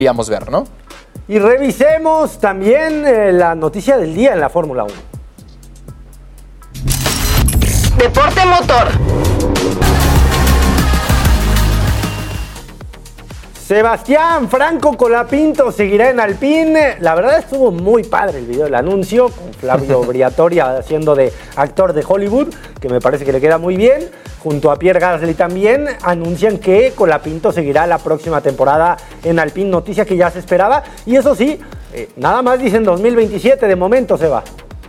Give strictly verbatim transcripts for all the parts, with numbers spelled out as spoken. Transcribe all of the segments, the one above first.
Queríamos ver, ¿no? Y revisemos también eh, la noticia del día en la Fórmula uno. Deporte motor. Sebastián Franco Colapinto seguirá en Alpine. La verdad estuvo muy padre el video del anuncio, con Flavio Briatore haciendo de actor de Hollywood, que me parece que le queda muy bien. Junto a Pierre Gasly también anuncian que Colapinto seguirá la próxima temporada en Alpine, noticia que ya se esperaba. Y eso sí, eh, nada más dicen dos mil veintisiete de momento, Seba.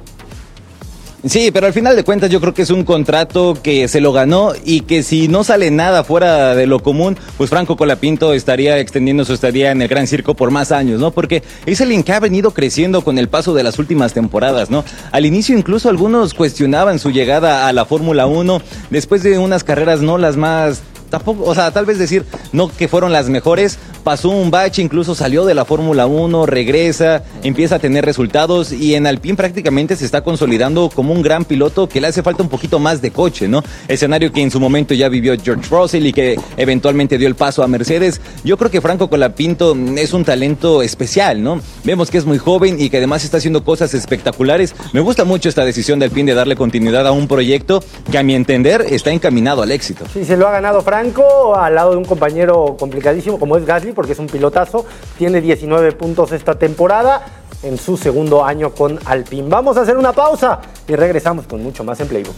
Sí, pero al final de cuentas yo creo que es un contrato que se lo ganó y que si no sale nada fuera de lo común, pues Franco Colapinto estaría extendiendo su estadía en el Gran Circo por más años, ¿no? Porque es alguien que ha venido creciendo con el paso de las últimas temporadas, ¿no? Al inicio incluso algunos cuestionaban su llegada a la Fórmula uno después de unas carreras no las más... Tampoco, o sea, tal vez decir, no que fueron las mejores, pasó un bache, incluso salió de la Fórmula uno, regresa, empieza a tener resultados y en Alpine prácticamente se está consolidando como un gran piloto que le hace falta un poquito más de coche, ¿no? Escenario que en su momento ya vivió George Russell y que eventualmente dio el paso a Mercedes. Yo creo que Franco Colapinto es un talento especial, ¿no? Vemos que es muy joven y que además está haciendo cosas espectaculares. Me gusta mucho esta decisión de Alpine de darle continuidad a un proyecto que a mi entender está encaminado al éxito. Sí, se lo ha ganado Franco. Al lado de un compañero complicadísimo como es Gasly, porque es un pilotazo, tiene diecinueve puntos esta temporada en su segundo año con Alpine. Vamos a hacer una pausa y regresamos con mucho más en Playbook.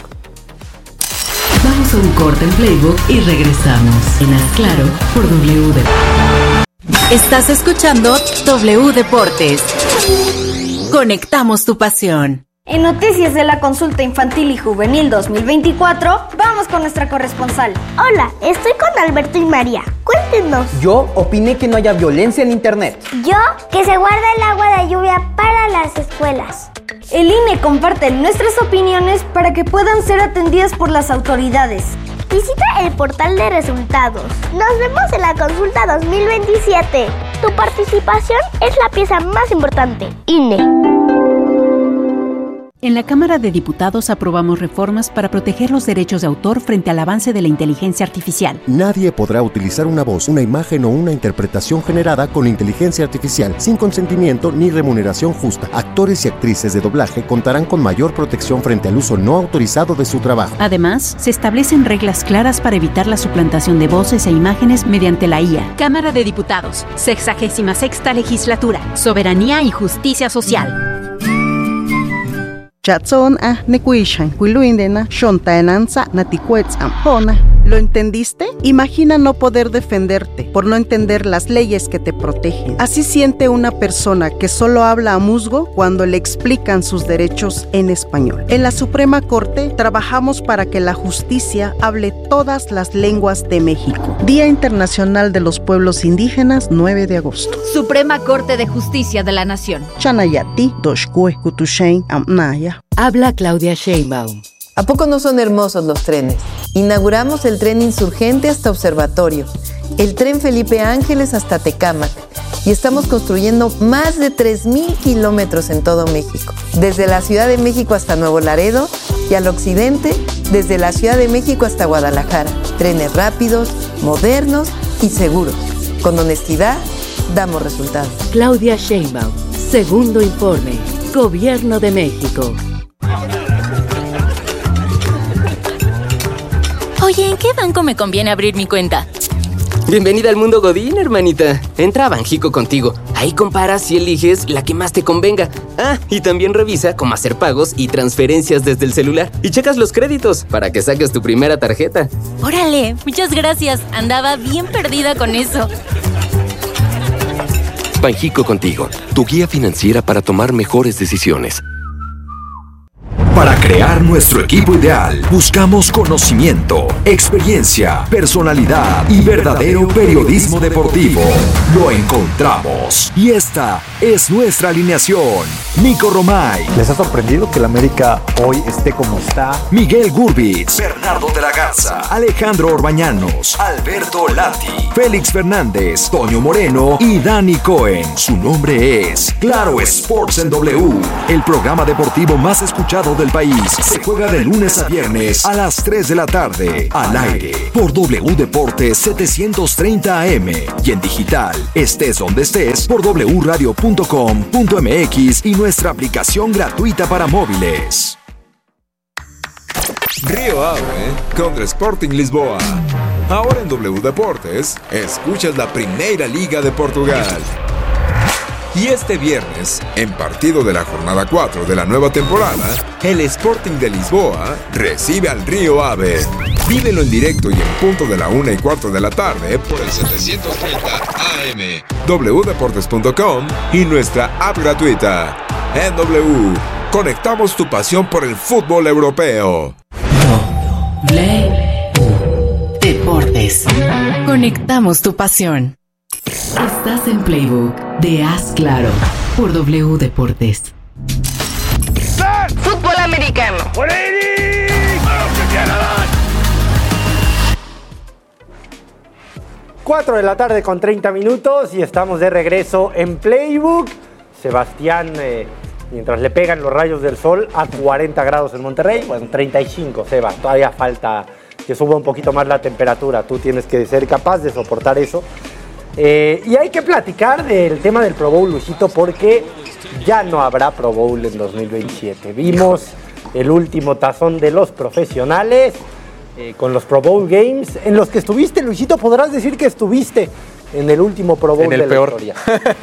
Vamos a un corte en Playbook y regresamos en Haz Claro por W Deportes. Estás escuchando W Deportes. Conectamos tu pasión. En noticias de la consulta infantil y juvenil dos mil veinticuatro, vamos con nuestra corresponsal. Hola, estoy con Alberto y María. Cuéntenos. Yo opiné que no haya violencia en internet. Yo, que se guarde el agua de lluvia para las escuelas. El I N E comparte nuestras opiniones para que puedan ser atendidas por las autoridades. Visita el portal de resultados. Nos vemos en la consulta dos mil veintisiete. Tu participación es la pieza más importante. I N E. En la Cámara de Diputados aprobamos reformas para proteger los derechos de autor frente al avance de la inteligencia artificial. Nadie podrá utilizar una voz, una imagen o una interpretación generada con inteligencia artificial sin consentimiento ni remuneración justa. Actores y actrices de doblaje contarán con mayor protección frente al uso no autorizado de su trabajo. Además, se establecen reglas claras para evitar la suplantación de voces e imágenes mediante la I A. Cámara de Diputados, sexagésima sexta legislatura, soberanía y justicia social. Chatson a nekuishan kuiluindena shontaenanza natikuetzam hona. ¿Lo entendiste? Imagina no poder defenderte por no entender las leyes que te protegen. Así siente una persona que solo habla a musgo cuando le explican sus derechos en español. En la Suprema Corte trabajamos para que la justicia hable todas las lenguas de México. Día Internacional de los Pueblos Indígenas, nueve de agosto. Suprema Corte de Justicia de la Nación. Chanayati, Doshkue, Kutushain, Amnaya. Habla Claudia Sheinbaum. ¿A poco no son hermosos los trenes? Inauguramos el tren Insurgente hasta Observatorio, el tren Felipe Ángeles hasta Tecámac y estamos construyendo más de tres mil kilómetros en todo México, desde la Ciudad de México hasta Nuevo Laredo y al occidente, desde la Ciudad de México hasta Guadalajara. Trenes rápidos, modernos y seguros. Con honestidad, damos resultados. Claudia Sheinbaum, segundo informe, Gobierno de México. Oye, ¿en qué banco me conviene abrir mi cuenta? Bienvenida al mundo Godín, hermanita. Entra a Banjico Contigo. Ahí comparas y eliges la que más te convenga. Ah, y también revisa cómo hacer pagos y transferencias desde el celular. Y checas los créditos para que saques tu primera tarjeta. Órale, muchas gracias. Andaba bien perdida con eso. Banjico Contigo, tu guía financiera para tomar mejores decisiones. Para crear nuestro equipo ideal, buscamos conocimiento, experiencia, personalidad y verdadero periodismo deportivo. Lo encontramos. Y esta es nuestra alineación. Nico Romay. ¿Les ha sorprendido que el América hoy esté como está? Miguel Gurbitz. Bernardo de la Garza. Alejandro Orbañanos. Alberto Lati. Félix Fernández. Toño Moreno y Dani Cohen. Su nombre es Claro Sports en W, el programa deportivo más escuchado del país. X. Se juega de lunes a viernes a las tres de la tarde. Al aire por W Deportes setecientos treinta A M. Y en digital, estés donde estés, por w radio punto com punto m x y nuestra aplicación gratuita para móviles. Río Ave contra Sporting Lisboa. Ahora en W Deportes, escuchas la Primeira Liga de Portugal. Y este viernes, en partido de la jornada cuatro de la nueva temporada, el Sporting de Lisboa recibe al Río Ave. Vívelo en directo y en punto de la una y cuarto de la tarde por el setecientos treinta A M, w deportes punto com y nuestra app gratuita. En W, conectamos tu pasión por el fútbol europeo. W Deportes. Conectamos tu pasión. Estás en Playbook de Haz Claro por W Deportes. Fútbol americano. cuatro de la tarde con treinta minutos y estamos de regreso en Playbook. Sebastián, eh, mientras le pegan los rayos del sol a cuarenta grados en Monterrey, bueno, treinta y cinco, Seba, todavía falta que suba un poquito más la temperatura. Tú tienes que ser capaz de soportar eso. Eh, y hay que platicar del tema del Pro Bowl, Luisito, porque ya no habrá Pro Bowl en dos mil veintisiete. Vimos el último tazón de los profesionales eh, con los Pro Bowl Games, en los que estuviste, Luisito. Podrás decir que estuviste en el último Pro Bowl en el de peor. la historia.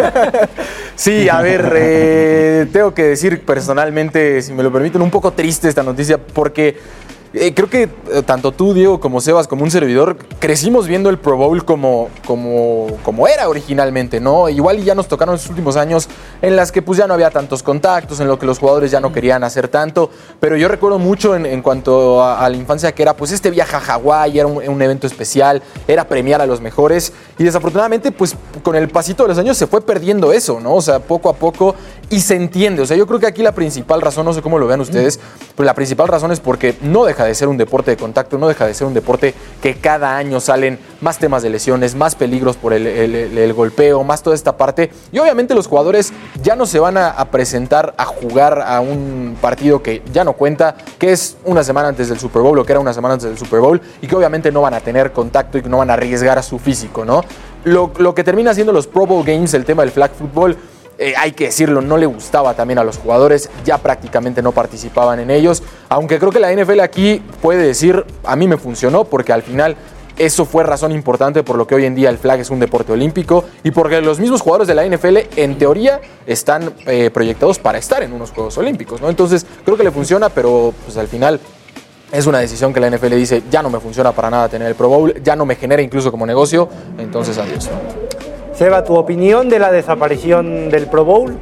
Sí, a ver, eh, tengo que decir personalmente, si me lo permiten, un poco triste esta noticia, porque Eh, creo que eh, tanto tú, Diego, como Sebas, como un servidor, crecimos viendo el Pro Bowl como, como, como era originalmente, ¿no? Igual y ya nos tocaron esos últimos años en las que pues ya no había tantos contactos, en lo que los jugadores ya no querían hacer tanto, pero yo recuerdo mucho en, en cuanto a, a la infancia que era pues este viaje a Hawái, era un, un evento especial, era premiar a los mejores, y desafortunadamente pues con el pasito de los años se fue perdiendo eso, ¿no? O sea, poco a poco, y se entiende. O sea, yo creo que aquí la principal razón, no sé cómo lo vean ustedes, pero la principal razón es porque no deja de ser un deporte de contacto, no deja de ser un deporte que cada año salen más temas de lesiones, más peligros por el, el, el, el golpeo, más toda esta parte, y obviamente los jugadores ya no se van a, a presentar a jugar a un partido que ya no cuenta, que es una semana antes del Super Bowl, o que era una semana antes del Super Bowl, y que obviamente no van a tener contacto y que no van a arriesgar a su físico, ¿no? Lo, lo que termina siendo los Pro Bowl Games, el tema del flag football, Eh, hay que decirlo, no le gustaba también a los jugadores, ya prácticamente no participaban en ellos, aunque creo que la N F L aquí puede decir, a mí me funcionó, porque al final eso fue razón importante por lo que hoy en día el flag es un deporte olímpico y porque los mismos jugadores de la N F L en teoría están eh, proyectados para estar en unos Juegos Olímpicos, ¿no? Entonces creo que le funciona, pero pues al final es una decisión que la N F L dice, ya no me funciona para nada tener el Pro Bowl, ya no me genera incluso como negocio, entonces adiós. Seba, ¿tu opinión de la desaparición del Pro Bowl?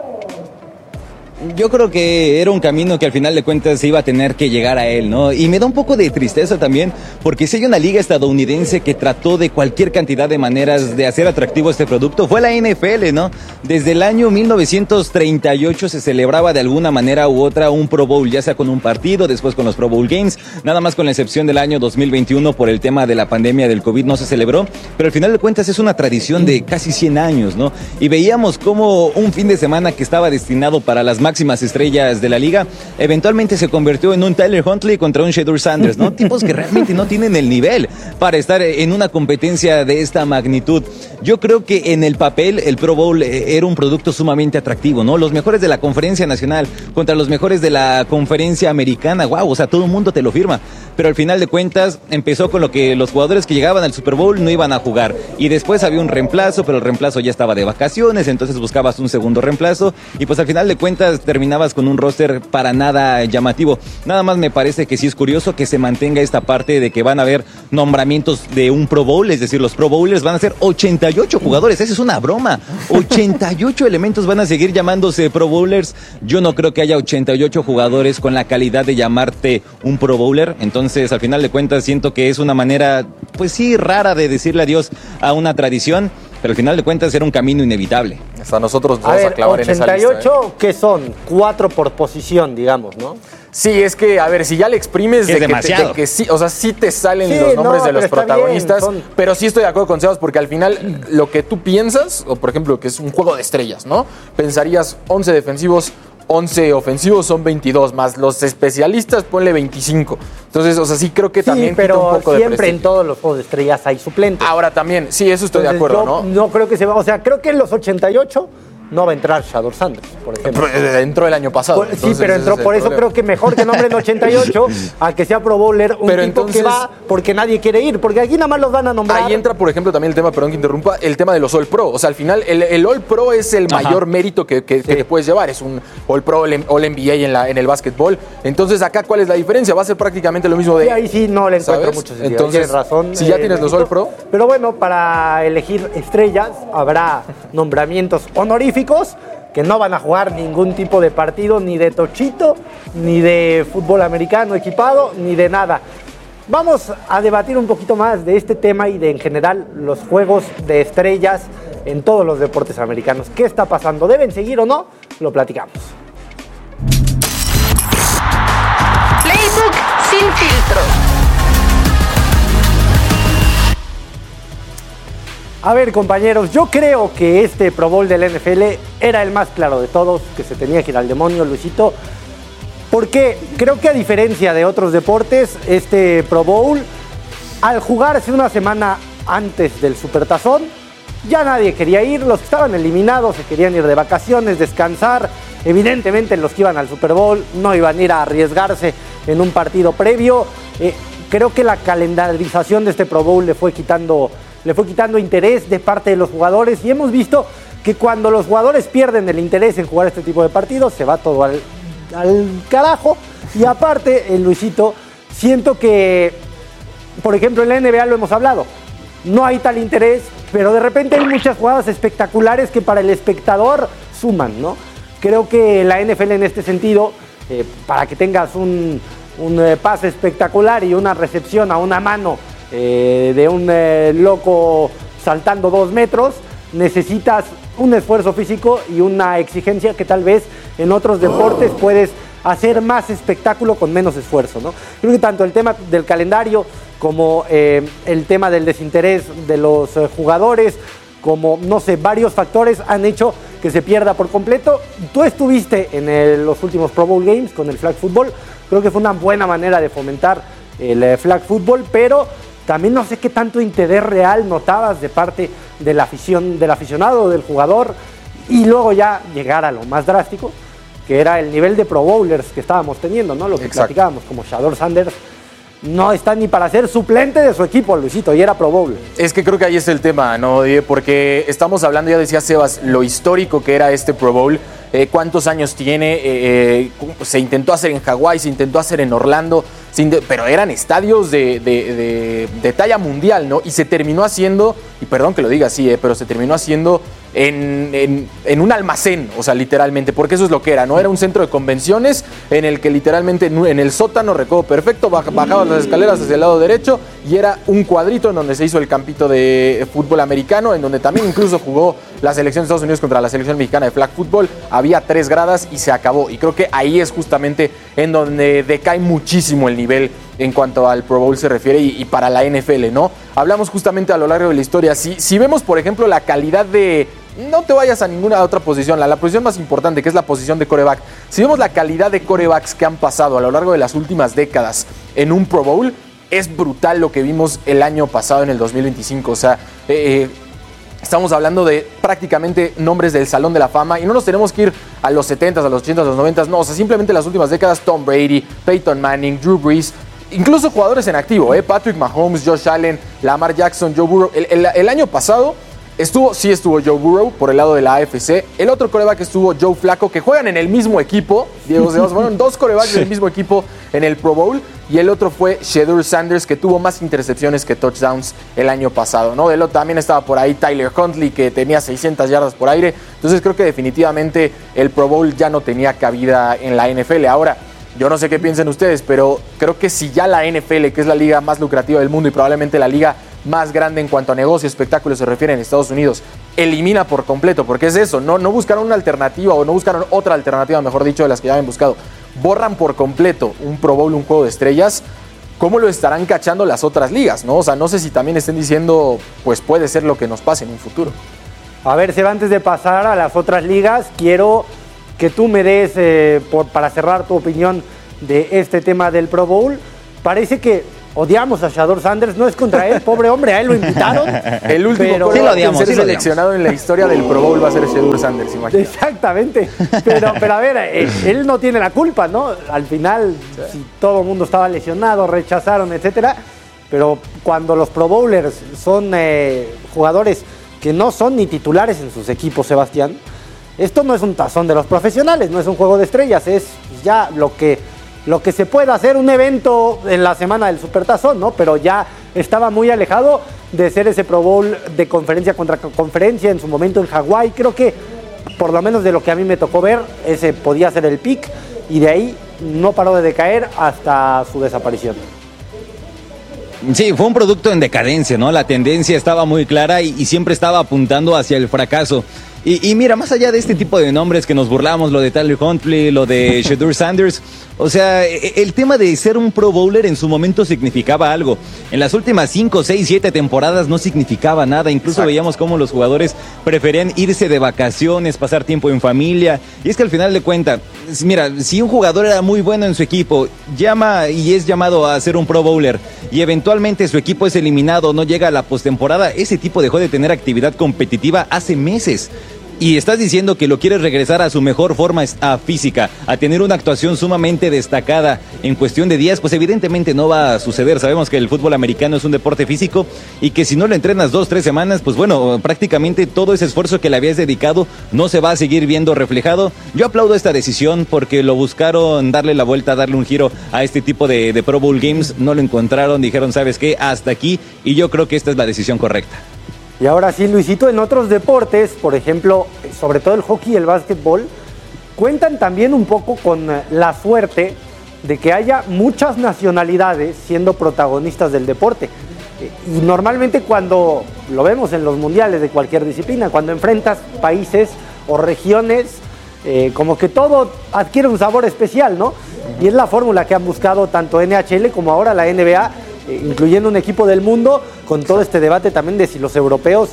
Yo creo que era un camino que al final de cuentas se iba a tener que llegar a él, ¿no? Y me da un poco de tristeza también, porque si hay una liga estadounidense que trató de cualquier cantidad de maneras de hacer atractivo este producto, fue la N F L, ¿no? Desde el año mil novecientos treinta y ocho se celebraba de alguna manera u otra un Pro Bowl, ya sea con un partido, después con los Pro Bowl Games, nada más con la excepción del año dos mil veintiuno por el tema de la pandemia del COVID no se celebró, pero al final de cuentas es una tradición de casi cien años, ¿no? Y veíamos como un fin de semana que estaba destinado para las máximas estrellas de la liga, eventualmente se convirtió en un Tyler Huntley contra un Shedeur Sanders, ¿no? Tipos que realmente no tienen el nivel para estar en una competencia de esta magnitud. Yo creo que en el papel el Pro Bowl era un producto sumamente atractivo, ¿no? Los mejores de la conferencia nacional contra los mejores de la conferencia americana, wow, o sea, todo el mundo te lo firma. Pero al final de cuentas empezó con lo que los jugadores que llegaban al Super Bowl no iban a jugar. Y después había un reemplazo, pero el reemplazo ya estaba de vacaciones, entonces buscabas un segundo reemplazo. Y pues al final de cuentas terminabas con un roster para nada llamativo. Nada más me parece que sí es curioso que se mantenga esta parte de que van a haber nombramientos de un Pro Bowl, es decir, los Pro Bowlers van a ser ochenta y ocho jugadores. Esa es una broma. ochenta y ocho elementos van a seguir llamándose Pro Bowlers. Yo no creo que haya ochenta y ocho jugadores con la calidad de llamarte un Pro Bowler. Entonces, Entonces, al final de cuentas, siento que es una manera, pues sí, rara de decirle adiós a una tradición, pero al final de cuentas era un camino inevitable. Hasta nosotros nos a vamos ver, a clavar en esa lista. ochenta y ocho, ¿qué son? Cuatro por posición, digamos, ¿no? Sí, es que, a ver, si ya le exprimes de, es que, demasiado. de que sí, o sea, sí te salen sí, los nombres no, de los protagonistas, bien, son... pero sí estoy de acuerdo con Sebas, porque al final lo que tú piensas, o por ejemplo, que es un juego de estrellas, ¿no? Pensarías once defensivos, once ofensivos son veintidós, más los especialistas ponle veinticinco. Entonces, o sea, sí creo que sí, también pero quita un poco siempre de en todos los juegos de estrellas hay suplentes. Ahora también, sí, eso estoy Entonces, de acuerdo, yo ¿no? No creo que se va, o sea, creo que en los ochenta y ocho no va a entrar Shador Sanders, por ejemplo. Pero entró el año pasado. Por, sí, pero entró, por eso problema. Creo que mejor que nombre en ochenta y ocho a que sea Pro Bowler un pero tipo entonces, que va porque nadie quiere ir, porque aquí nada más los van a nombrar. Ahí entra, por ejemplo, también el tema, perdón que interrumpa, el tema de los All Pro. O sea, al final, el, el All Pro es el Ajá. mayor mérito que, que, sí. que te puedes llevar. Es un All Pro, All N B A en, la, en el básquetbol. Entonces, acá, ¿cuál es la diferencia? Va a ser prácticamente lo mismo de... Sí, ahí sí no le encuentro ¿sabes? mucho sentido. Entonces, tienes razón. Si ya eh, tienes los All Pro... Pero bueno, para elegir estrellas habrá nombramientos honoríficos que no van a jugar ningún tipo de partido, ni de tochito, ni de fútbol americano equipado, ni de nada. Vamos a debatir un poquito más de este tema y de, en general, los juegos de estrellas en todos los deportes americanos. ¿Qué está pasando? ¿Deben seguir o no? Lo platicamos. Playbook sin filtro. A ver, compañeros, yo creo que este Pro Bowl del N F L era el más claro de todos, que se tenía que ir al demonio, Luisito, porque creo que a diferencia de otros deportes, este Pro Bowl, al jugarse una semana antes del Supertazón, ya nadie quería ir, los que estaban eliminados se querían ir de vacaciones, descansar, evidentemente los que iban al Super Bowl no iban a ir a arriesgarse en un partido previo. Eh, creo que la calendarización de este Pro Bowl le fue quitando... le fue quitando interés de parte de los jugadores y hemos visto que cuando los jugadores pierden el interés en jugar este tipo de partidos, se va todo al, al carajo. Y aparte, el Luisito, siento que, por ejemplo, en la N B A lo hemos hablado, no hay tal interés, pero de repente hay muchas jugadas espectaculares que para el espectador suman, ¿no? Creo que la N F L en este sentido, eh, para que tengas un, un eh, pase espectacular y una recepción a una mano Eh, de un eh, loco saltando dos metros, necesitas un esfuerzo físico y una exigencia que tal vez en otros deportes puedes hacer más espectáculo con menos esfuerzo, ¿no? Creo que tanto el tema del calendario como eh, el tema del desinterés de los eh, jugadores, como, no sé, varios factores han hecho que se pierda por completo. Tú estuviste en el, los últimos Pro Bowl Games con el flag football, creo que fue una buena manera de fomentar el eh, flag football, pero también no sé qué tanto interés real notabas de parte de la afición, del aficionado, del jugador, y luego ya llegar a lo más drástico, que era el nivel de Pro Bowlers que estábamos teniendo, ¿no? Lo que Exacto. platicábamos, como Shador Sanders, no está ni para ser suplente de su equipo, Luisito, y era Pro Bowler. Es que creo que ahí es el tema, ¿no? Porque estamos hablando, ya decía Sebas, lo histórico que era este Pro Bowl. Eh, cuántos años tiene, eh, eh, se intentó hacer en Hawái, se intentó hacer en Orlando, pero eran estadios de, de, de, de talla mundial, ¿no? Y se terminó haciendo, y perdón que lo diga así, eh, pero se terminó haciendo en, en, en un almacén, o sea, literalmente, porque eso es lo que era, ¿no? Era un centro de convenciones en el que literalmente en el sótano, recuerdo perfecto, bajabas las escaleras hacia el lado derecho y era un cuadrito en donde se hizo el campito de fútbol americano, en donde también incluso jugó la selección de Estados Unidos contra la selección mexicana de flag football. Había tres gradas y se acabó. Y creo que ahí es justamente en donde decae muchísimo el nivel en cuanto al Pro Bowl se refiere y, y para la N F L, ¿no? Hablamos justamente a lo largo de la historia. Si, si vemos, por ejemplo, la calidad de... No te vayas a ninguna otra posición, la, la posición más importante, que es la posición de quarterback. Si vemos la calidad de quarterbacks que han pasado a lo largo de las últimas décadas en un Pro Bowl, es brutal lo que vimos el año pasado en el dos mil veinticinco. O sea, eh, estamos hablando de prácticamente nombres del Salón de la Fama y no nos tenemos que ir a los setentas, a los ochentas, a los noventas. No, o sea, simplemente las últimas décadas, Tom Brady, Peyton Manning, Drew Brees, incluso jugadores en activo, ¿eh? Patrick Mahomes, Josh Allen, Lamar Jackson, Joe Burrow. El, el, el año pasado estuvo, sí estuvo Joe Burrow por el lado de la A F C. El otro quarterback estuvo Joe Flacco, que juegan en el mismo equipo. Diego Sebas, fueron dos quarterbacks del mismo equipo en el Pro Bowl. Y el otro fue Shedeur Sanders, que tuvo más intercepciones que touchdowns el año pasado, ¿no? El otro también estaba por ahí Tyler Huntley, que tenía seiscientas yardas por aire. Entonces creo que definitivamente el Pro Bowl ya no tenía cabida en la N F L. Ahora, yo no sé qué piensen ustedes, pero creo que si ya la N F L, que es la liga más lucrativa del mundo y probablemente la liga más grande en cuanto a negocio y espectáculos se refiere en Estados Unidos, elimina por completo, porque es eso, no, no buscaron una alternativa o no buscaron otra alternativa, mejor dicho, de las que ya habían buscado. Borran por completo un Pro Bowl, un juego de estrellas. ¿Cómo lo estarán cachando las otras ligas, no? O sea, no sé si también estén diciendo, pues puede ser lo que nos pase en un futuro. A ver, Seba, antes de pasar a las otras ligas, quiero que tú me des eh, por, para cerrar tu opinión de este tema del Pro Bowl. Parece que odiamos a Shedeur Sanders, no es contra él, pobre hombre, a él lo invitaron. El último pero, sí lo odiamos, en ser sí lo seleccionado odiamos. En la historia del Pro Bowl va a ser Shedeur Sanders, imagínate. Exactamente, pero, pero a ver, eh, él no tiene la culpa, ¿no? Al final, sí. si todo el mundo estaba lesionado, rechazaron, etcétera, pero cuando los Pro Bowlers son eh, jugadores que no son ni titulares en sus equipos, Sebastián, esto no es un tazón de los profesionales, no es un juego de estrellas, es ya lo que, lo que se puede hacer, un evento en la semana del Supertazón, ¿no? Pero ya estaba muy alejado de ser ese Pro Bowl de conferencia contra conferencia en su momento en Hawái. Creo que, por lo menos de lo que a mí me tocó ver, ese podía ser el pick y de ahí no paró de decaer hasta su desaparición. Sí, fue un producto en decadencia, ¿no? La tendencia estaba muy clara y, y siempre estaba apuntando hacia el fracaso. Y, y mira, más allá de este tipo de nombres que nos burlamos, lo de Tyler Huntley, lo de Shedeur Sanders, o sea, el tema de ser un Pro Bowler en su momento significaba algo. En las últimas cinco, seis, siete temporadas no significaba nada. Incluso Exacto. veíamos cómo los jugadores preferían irse de vacaciones, pasar tiempo en familia. Y es que al final de cuentas, mira, si un jugador era muy bueno en su equipo, llama y es llamado a ser un Pro Bowler y eventualmente su equipo es eliminado, no llega a la postemporada, ese tipo dejó de tener actividad competitiva hace meses. Y estás diciendo que lo quieres regresar a su mejor forma a física, a tener una actuación sumamente destacada en cuestión de días, pues evidentemente no va a suceder. Sabemos que el fútbol americano es un deporte físico y que si no lo entrenas dos, tres semanas, pues bueno, prácticamente todo ese esfuerzo que le habías dedicado no se va a seguir viendo reflejado. Yo aplaudo esta decisión porque lo buscaron darle la vuelta, darle un giro a este tipo de, de Pro Bowl Games, no lo encontraron, dijeron, ¿sabes qué? Hasta aquí, y yo creo que esta es la decisión correcta. Y ahora sí, Luisito, en otros deportes, por ejemplo, sobre todo el hockey y el básquetbol, cuentan también un poco con la suerte de que haya muchas nacionalidades siendo protagonistas del deporte. Y normalmente cuando lo vemos en los mundiales de cualquier disciplina, cuando enfrentas países o regiones, eh, como que todo adquiere un sabor especial, ¿no? Y es la fórmula que han buscado tanto N H L como ahora la N B A, incluyendo un equipo del mundo, con todo este debate también de si los europeos,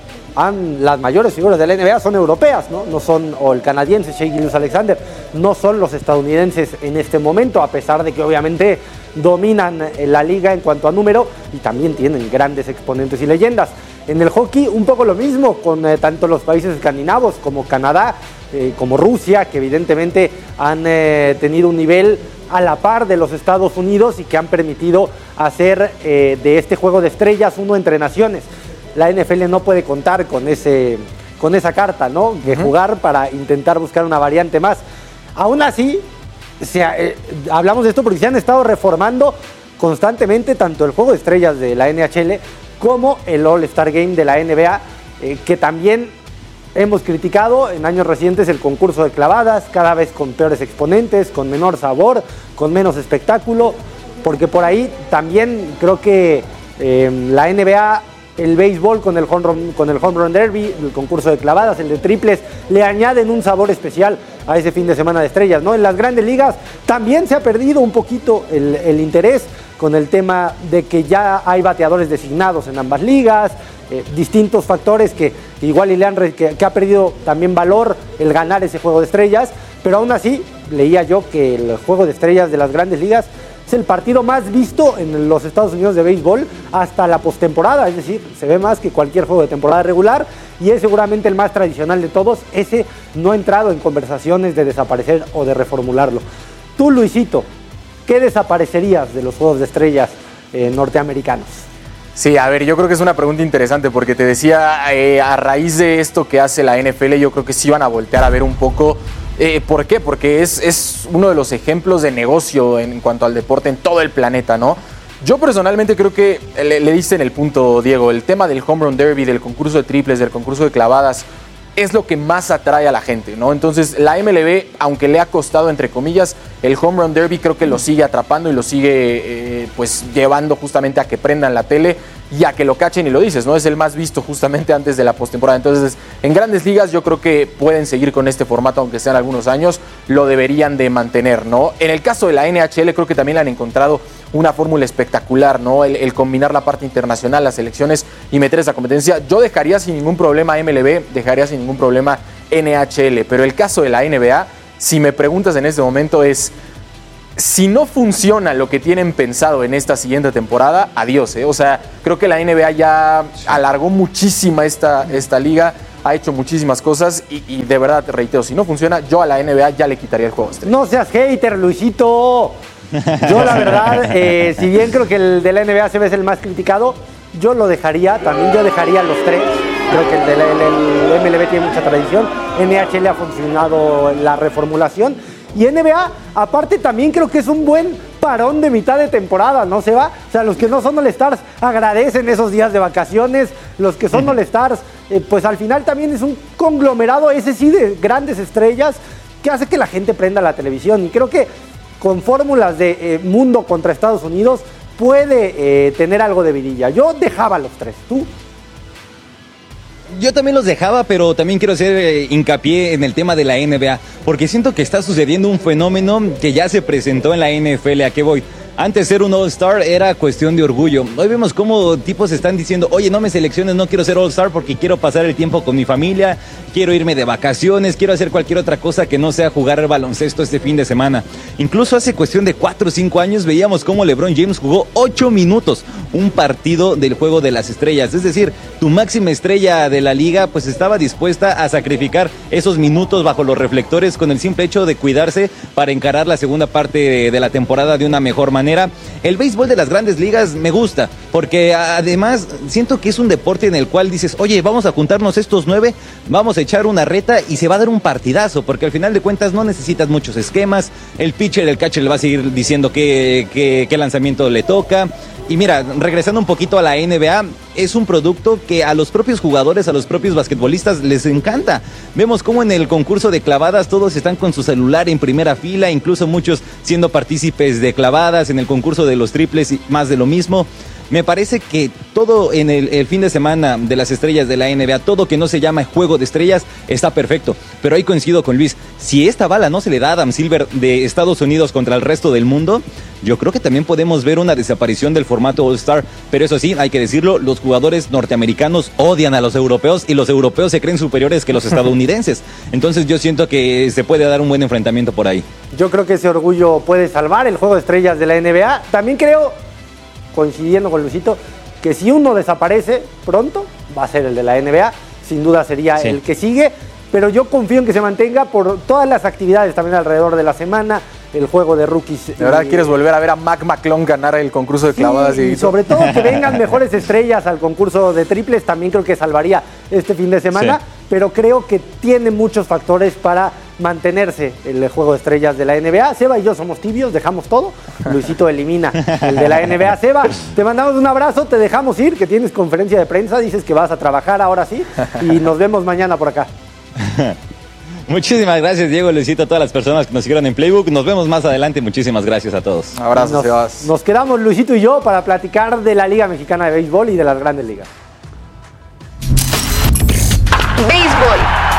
han, las mayores figuras de la N B A son europeas, ¿no? No son, o el canadiense Shai Gilgeous-Alexander, no son los estadounidenses en este momento, a pesar de que obviamente dominan la liga en cuanto a número y también tienen grandes exponentes y leyendas. En el hockey un poco lo mismo, con eh, tanto los países escandinavos como Canadá, eh, como Rusia, que evidentemente han eh, tenido un nivel a la par de los Estados Unidos y que han permitido hacer eh, de este juego de estrellas uno entre naciones. La N F L no puede contar con, ese, con esa carta, ¿no? De uh-huh. jugar para intentar buscar una variante más. Aún así, se, eh, hablamos de esto porque se han estado reformando constantemente tanto el juego de estrellas de la N H L como el All-Star Game de la N B A, eh, que también hemos criticado en años recientes el concurso de clavadas, cada vez con peores exponentes, con menor sabor, con menos espectáculo, porque por ahí también creo que eh, la N B A, el béisbol con el, home run, con el Home Run Derby, el concurso de clavadas, el de triples, le añaden un sabor especial a ese fin de semana de estrellas, ¿no? En las grandes ligas también se ha perdido un poquito el, el interés con el tema de que ya hay bateadores designados en ambas ligas, eh, distintos factores que, que igual y le han, que, que ha perdido también valor el ganar ese juego de estrellas, pero aún así leía yo que el juego de estrellas de las grandes ligas es el partido más visto en los Estados Unidos de béisbol hasta la postemporada, es decir, se ve más que cualquier juego de temporada regular y es seguramente el más tradicional de todos. Ese no ha entrado en conversaciones de desaparecer o de reformularlo. Tú, Luisito, ¿qué desaparecerías de los juegos de estrellas eh, norteamericanos? Sí, a ver, yo creo que es una pregunta interesante porque te decía, eh, a raíz de esto que hace la N F L, yo creo que sí van a voltear a ver un poco. Eh, ¿Por qué? Porque es, es uno de los ejemplos de negocio en, en cuanto al deporte en todo el planeta, ¿no? Yo personalmente creo que le, le diste en el punto, Diego, el tema del Home Run Derby, del concurso de triples, del concurso de clavadas, es lo que más atrae a la gente, ¿no? Entonces, la M L B, aunque le ha costado, entre comillas, el Home Run Derby, creo que lo sigue atrapando y lo sigue, eh, pues, llevando justamente a que prendan la tele y a que lo cachen, y lo dices, ¿no? Es el más visto justamente antes de la postemporada. Entonces, en grandes ligas yo creo que pueden seguir con este formato, aunque sean algunos años, lo deberían de mantener, ¿no? En el caso de la N H L, creo que también le han encontrado una fórmula espectacular, ¿no? El, el combinar la parte internacional, las selecciones y meter esa competencia. Yo dejaría sin ningún problema a M L B, dejaría sin ningún problema N H L. Pero el caso de la N B A, si me preguntas en este momento, es... Si no funciona lo que tienen pensado en esta siguiente temporada, adiós, ¿eh? O sea, creo que la N B A ya alargó muchísima esta, esta liga, ha hecho muchísimas cosas y, y de verdad, te reitero, si no funciona, yo a la N B A ya le quitaría el juego estrella. No seas hater, Luisito. Yo la verdad, eh, si bien creo que el de la N B A se ve el más criticado, yo lo dejaría, también yo dejaría los tres. Creo que el de la, el, el M L B tiene mucha tradición, N H L ha funcionado en la reformulación. Y N B A, aparte, también creo que es un buen parón de mitad de temporada, ¿no se va? O sea, los que no son All-Stars agradecen esos días de vacaciones, los que son All-Stars, eh, pues al final también es un conglomerado, ese sí, de grandes estrellas, que hace que la gente prenda la televisión. Y creo que con fórmulas de eh, mundo contra Estados Unidos puede eh, tener algo de vidilla. Yo dejaba los tres, ¿tú? Yo también los dejaba, pero también quiero hacer eh, hincapié en el tema de la N B A, porque siento que está sucediendo un fenómeno que ya se presentó en la N F L. ¿A qué voy? Antes ser un All-Star era cuestión de orgullo. Hoy vemos cómo tipos están diciendo, oye, no me selecciones, no quiero ser All-Star porque quiero pasar el tiempo con mi familia, quiero irme de vacaciones, quiero hacer cualquier otra cosa que no sea jugar baloncesto este fin de semana. Incluso hace cuestión de cuatro o cinco años veíamos cómo LeBron James jugó ocho minutos un partido del Juego de las Estrellas. Es decir, tu máxima estrella de la liga pues estaba dispuesta a sacrificar esos minutos bajo los reflectores con el simple hecho de cuidarse para encarar la segunda parte de la temporada de una mejor manera. El béisbol de las grandes ligas me gusta, porque además siento que es un deporte en el cual dices, oye, vamos a juntarnos estos nueve, vamos a echar una reta y se va a dar un partidazo, porque al final de cuentas no necesitas muchos esquemas, el pitcher, el catcher le va a seguir diciendo qué, qué, qué lanzamiento le toca. Y mira, regresando un poquito a la N B A, es un producto que a los propios jugadores, a los propios basquetbolistas les encanta. Vemos cómo en el concurso de clavadas todos están con su celular en primera fila, incluso muchos siendo partícipes de clavadas, en el concurso de los triples y más de lo mismo. Me parece que todo en el, el fin de semana de las estrellas de la N B A, todo que no se llama Juego de Estrellas, está perfecto. Pero ahí coincido con Luis, si esta bala no se le da a Adam Silver de Estados Unidos contra el resto del mundo, yo creo que también podemos ver una desaparición del formato All-Star. Pero eso sí, hay que decirlo, los jugadores norteamericanos odian a los europeos y los europeos se creen superiores que los estadounidenses. Entonces yo siento que se puede dar un buen enfrentamiento por ahí. Yo creo que ese orgullo puede salvar el Juego de Estrellas de la N B A. También creo, coincidiendo con Luisito, que si uno desaparece pronto, va a ser el de la N B A, sin duda sería sí. el que sigue, pero yo confío en que se mantenga por todas las actividades también alrededor de la semana, el juego de rookies. ¿De verdad y, quieres volver a ver a Mac McClung ganar el concurso de clavadas? Sí, y sobre todo que vengan mejores estrellas al concurso de triples, también creo que salvaría este fin de semana, sí. pero creo que tiene muchos factores para mantenerse el juego de estrellas de la N B A. Seba y yo somos tibios, dejamos todo. Luisito elimina el de la N B A. Seba, te mandamos un abrazo, te dejamos ir, que tienes conferencia de prensa, dices que vas a trabajar ahora sí, y nos vemos mañana por acá. Muchísimas gracias, Diego, Luisito, a todas las personas que nos siguieron en Playbook. Nos vemos más adelante. Muchísimas gracias a todos. Abrazos, Sebas. Nos quedamos, Luisito y yo, para platicar de la Liga Mexicana de Béisbol y de las grandes ligas. Béisbol.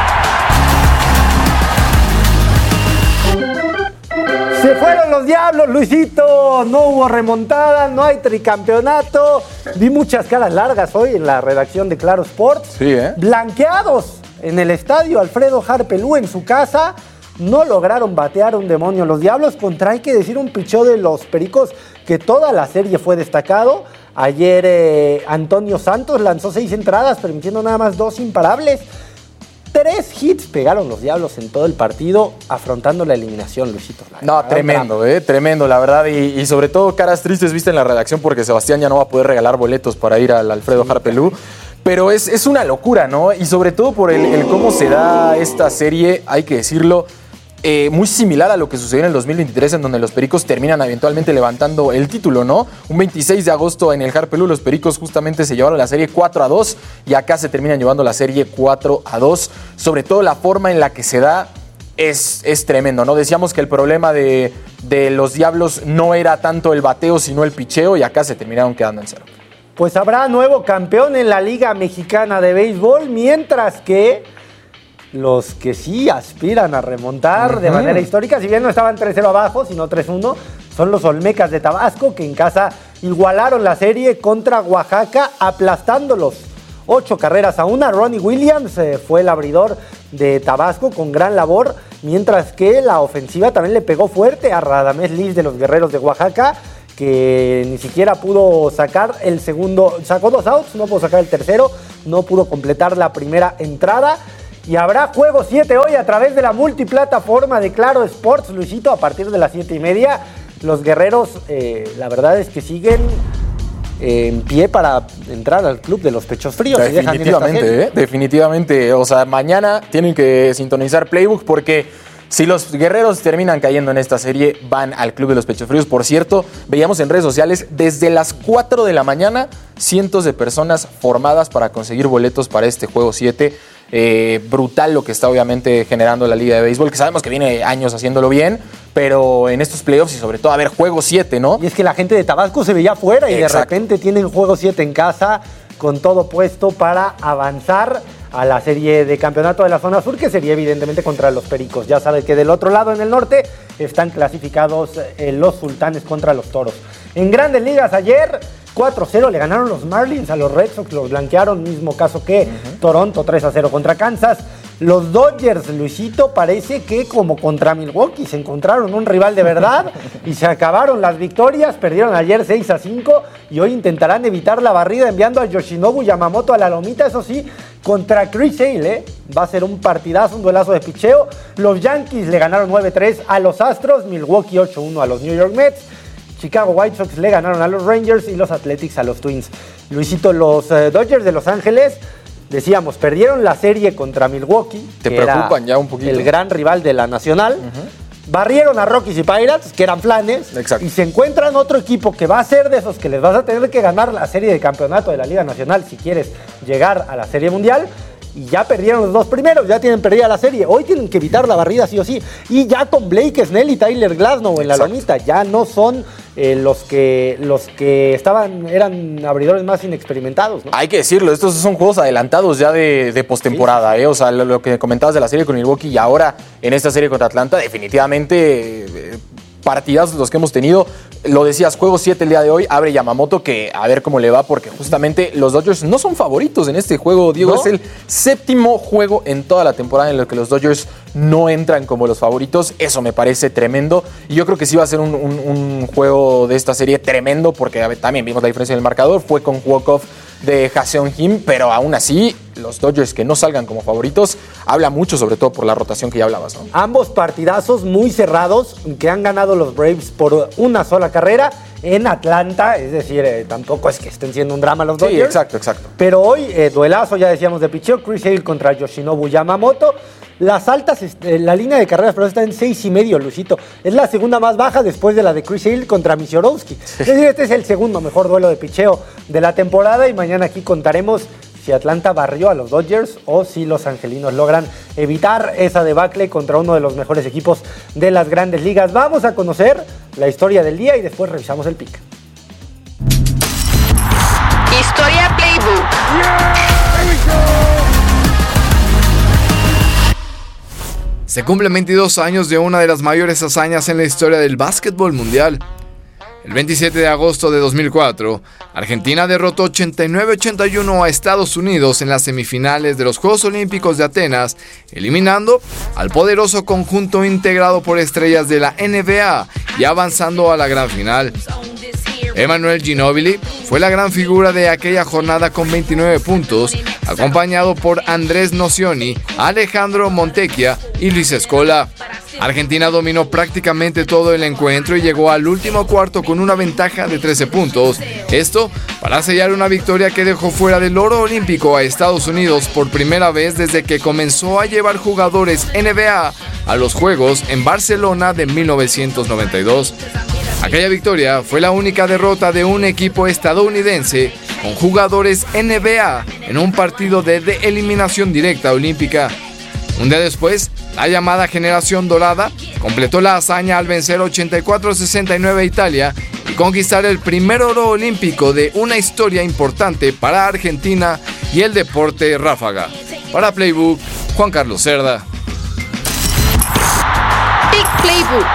Se fueron los Diablos, Luisito. No hubo remontada, no hay tricampeonato. Vi muchas caras largas hoy en la redacción de Claro Sports. Sí, ¿eh? Blanqueados en el estadio Alfredo Harpelú en su casa. No lograron batear un demonio los Diablos contra, hay que decir, un picheo de los Pericos que toda la serie fue destacado. Ayer eh, Antonio Santos lanzó seis entradas, permitiendo nada más dos imparables. Tres hits pegaron los Diablos en todo el partido, afrontando la eliminación, Luisito. La no, tremendo, eh, tremendo, la verdad. Y, y sobre todo caras tristes viste en la redacción porque Sebastián ya no va a poder regalar boletos para ir al Alfredo sí, Harpelú. Pero es, es una locura, ¿no? Y sobre todo por el, el cómo se da esta serie, hay que decirlo, eh, muy similar a lo que sucedió en el dos mil veintitrés, en donde los Pericos terminan eventualmente levantando el título, ¿no? Un veintiséis de agosto en el Harpelú, los Pericos justamente se llevaron la serie cuatro a dos y acá se terminan llevando la serie cuatro a dos. Sobre todo la forma en la que se da es, es tremendo, ¿no? Decíamos que el problema de, de los Diablos no era tanto el bateo, sino el picheo, y acá se terminaron quedando en cero. Pues habrá nuevo campeón en la Liga Mexicana de Béisbol, mientras que los que sí aspiran a remontar uh-huh. de manera histórica, si bien no estaban tres cero abajo, sino tres uno, son los Olmecas de Tabasco, que en casa igualaron la serie contra Oaxaca, aplastándolos ocho carreras a una. Ronnie Williams eh, fue el abridor de Tabasco con gran labor, mientras que la ofensiva también le pegó fuerte a Radamés Liz de los Guerreros de Oaxaca, que ni siquiera pudo sacar el segundo, sacó dos outs, no pudo sacar el tercero, no pudo completar la primera entrada. Y habrá juego siete hoy a través de la multiplataforma de Claro Sports, Luisito, a partir de las siete y media. Los Guerreros, eh, la verdad es que siguen eh, en pie para entrar al club de los pechos fríos. Definitivamente, ¿eh? Definitivamente. O sea, mañana tienen que sintonizar Playbook porque si los Guerreros terminan cayendo en esta serie, van al Club de los Pechos Fríos. Por cierto, veíamos en redes sociales desde las cuatro de la mañana cientos de personas formadas para conseguir boletos para este juego siete. Eh, brutal lo que está obviamente generando la Liga de Béisbol, que sabemos que viene años haciéndolo bien, pero en estos playoffs y sobre todo a ver juego siete, ¿no? Y es que la gente de Tabasco se veía afuera y Exacto. de repente tienen juego siete en casa con todo puesto para avanzar a la serie de campeonato de la zona sur, que sería evidentemente contra los Pericos. Ya sabe que del otro lado, en el norte, están clasificados eh, los Sultanes contra los Toros. En Grandes Ligas ayer, cuatro cero le ganaron los Marlins a los Red Sox, los blanquearon, mismo caso que uh-huh. Toronto, tres a cero contra Kansas. Los Dodgers, Luisito, parece que como contra Milwaukee se encontraron un rival de verdad y se acabaron las victorias. Perdieron ayer seis a cinco y hoy intentarán evitar la barrida enviando a Yoshinobu Yamamoto a la lomita, eso sí, contra Chris Sale, ¿eh? Va a ser un partidazo, un duelazo de picheo. Los Yankees le ganaron nueve tres a los Astros, Milwaukee ocho uno a los New York Mets. Chicago White Sox le ganaron a los Rangers y los Athletics a los Twins. Luisito, los eh, Dodgers de Los Ángeles, decíamos, perdieron la serie contra Milwaukee. ¿Te preocupan ya un poquito? El gran rival de la Nacional. Uh-huh. Barrieron a Rockies y Pirates, que eran flanes. Exacto. Y se encuentran otro equipo que va a ser de esos que les vas a tener que ganar la serie de campeonato de la Liga Nacional si quieres llegar a la Serie Mundial. Y ya perdieron los dos primeros, ya tienen perdida la serie. Hoy tienen que evitar la barrida sí o sí. Y ya con Blake Snell y Tyler Glasnow en la Exacto. lomita, ya no son eh, los que los que estaban, eran abridores más inexperimentados, ¿no? Hay que decirlo, estos son juegos adelantados ya de, de postemporada, sí, sí. ¿eh? O sea, lo, lo que comentabas de la serie con Milwaukee y ahora en esta serie contra Atlanta, definitivamente eh, partidazos los que hemos tenido. Lo decías, juego siete el día de hoy, abre Yamamoto, que a ver cómo le va, porque justamente los Dodgers no son favoritos en este juego, Diego. ¿No? Es el séptimo juego en toda la temporada en el que los Dodgers no entran como los favoritos. Eso me parece tremendo. Y yo creo que sí va a ser un, un, un juego de esta serie tremendo, porque a ver, también vimos la diferencia en el marcador. Fue con walk-off de Ha-Seong Kim, pero aún así, los Dodgers que no salgan como favoritos, habla mucho, sobre todo por la rotación que ya hablabas, ¿no? Ambos partidazos muy cerrados, que han ganado los Braves por una sola carrera en Atlanta, es decir, eh, tampoco es que estén siendo un drama los Dodgers. Sí, exacto, exacto. Pero hoy, eh, duelazo, ya decíamos, de picheo, Chris Sale contra Yoshinobu Yamamoto. Las altas, eh, la línea de carreras, pero está en seis y medio, Luisito. Es la segunda más baja después de la de Chris Sale contra Misiorowski. Es decir, este es el segundo mejor duelo de picheo de la temporada y mañana aquí contaremos si Atlanta barrió a los Dodgers o si los angelinos logran evitar esa debacle contra uno de los mejores equipos de las Grandes Ligas. Vamos a conocer la historia del día y después revisamos el pick. Historia Playbook. Yeah, Se cumplen veintidós años de una de las mayores hazañas en la historia del básquetbol mundial. El veintisiete de agosto de dos mil cuatro, Argentina derrotó ochenta y nueve a ochenta y uno a Estados Unidos en las semifinales de los Juegos Olímpicos de Atenas, eliminando al poderoso conjunto integrado por estrellas de la N B A y avanzando a la gran final. Emmanuel Ginóbili fue la gran figura de aquella jornada con veintinueve puntos, acompañado por Andrés Nocioni, Alejandro Montecchia y Luis Scola. Argentina dominó prácticamente todo el encuentro y llegó al último cuarto con una ventaja de trece puntos. Esto para sellar una victoria que dejó fuera del oro olímpico a Estados Unidos por primera vez desde que comenzó a llevar jugadores N B A a los Juegos en Barcelona de mil novecientos noventa y dos. Aquella victoria fue la única derrota de un equipo estadounidense con jugadores N B A en un partido de, de eliminación directa olímpica. Un día después, la llamada Generación Dorada completó la hazaña al vencer ochenta y cuatro a sesenta y nueve a Italia y conquistar el primer oro olímpico de una historia importante para Argentina y el deporte ráfaga. Para Playbook, Juan Carlos Cerda. Pick Playbook.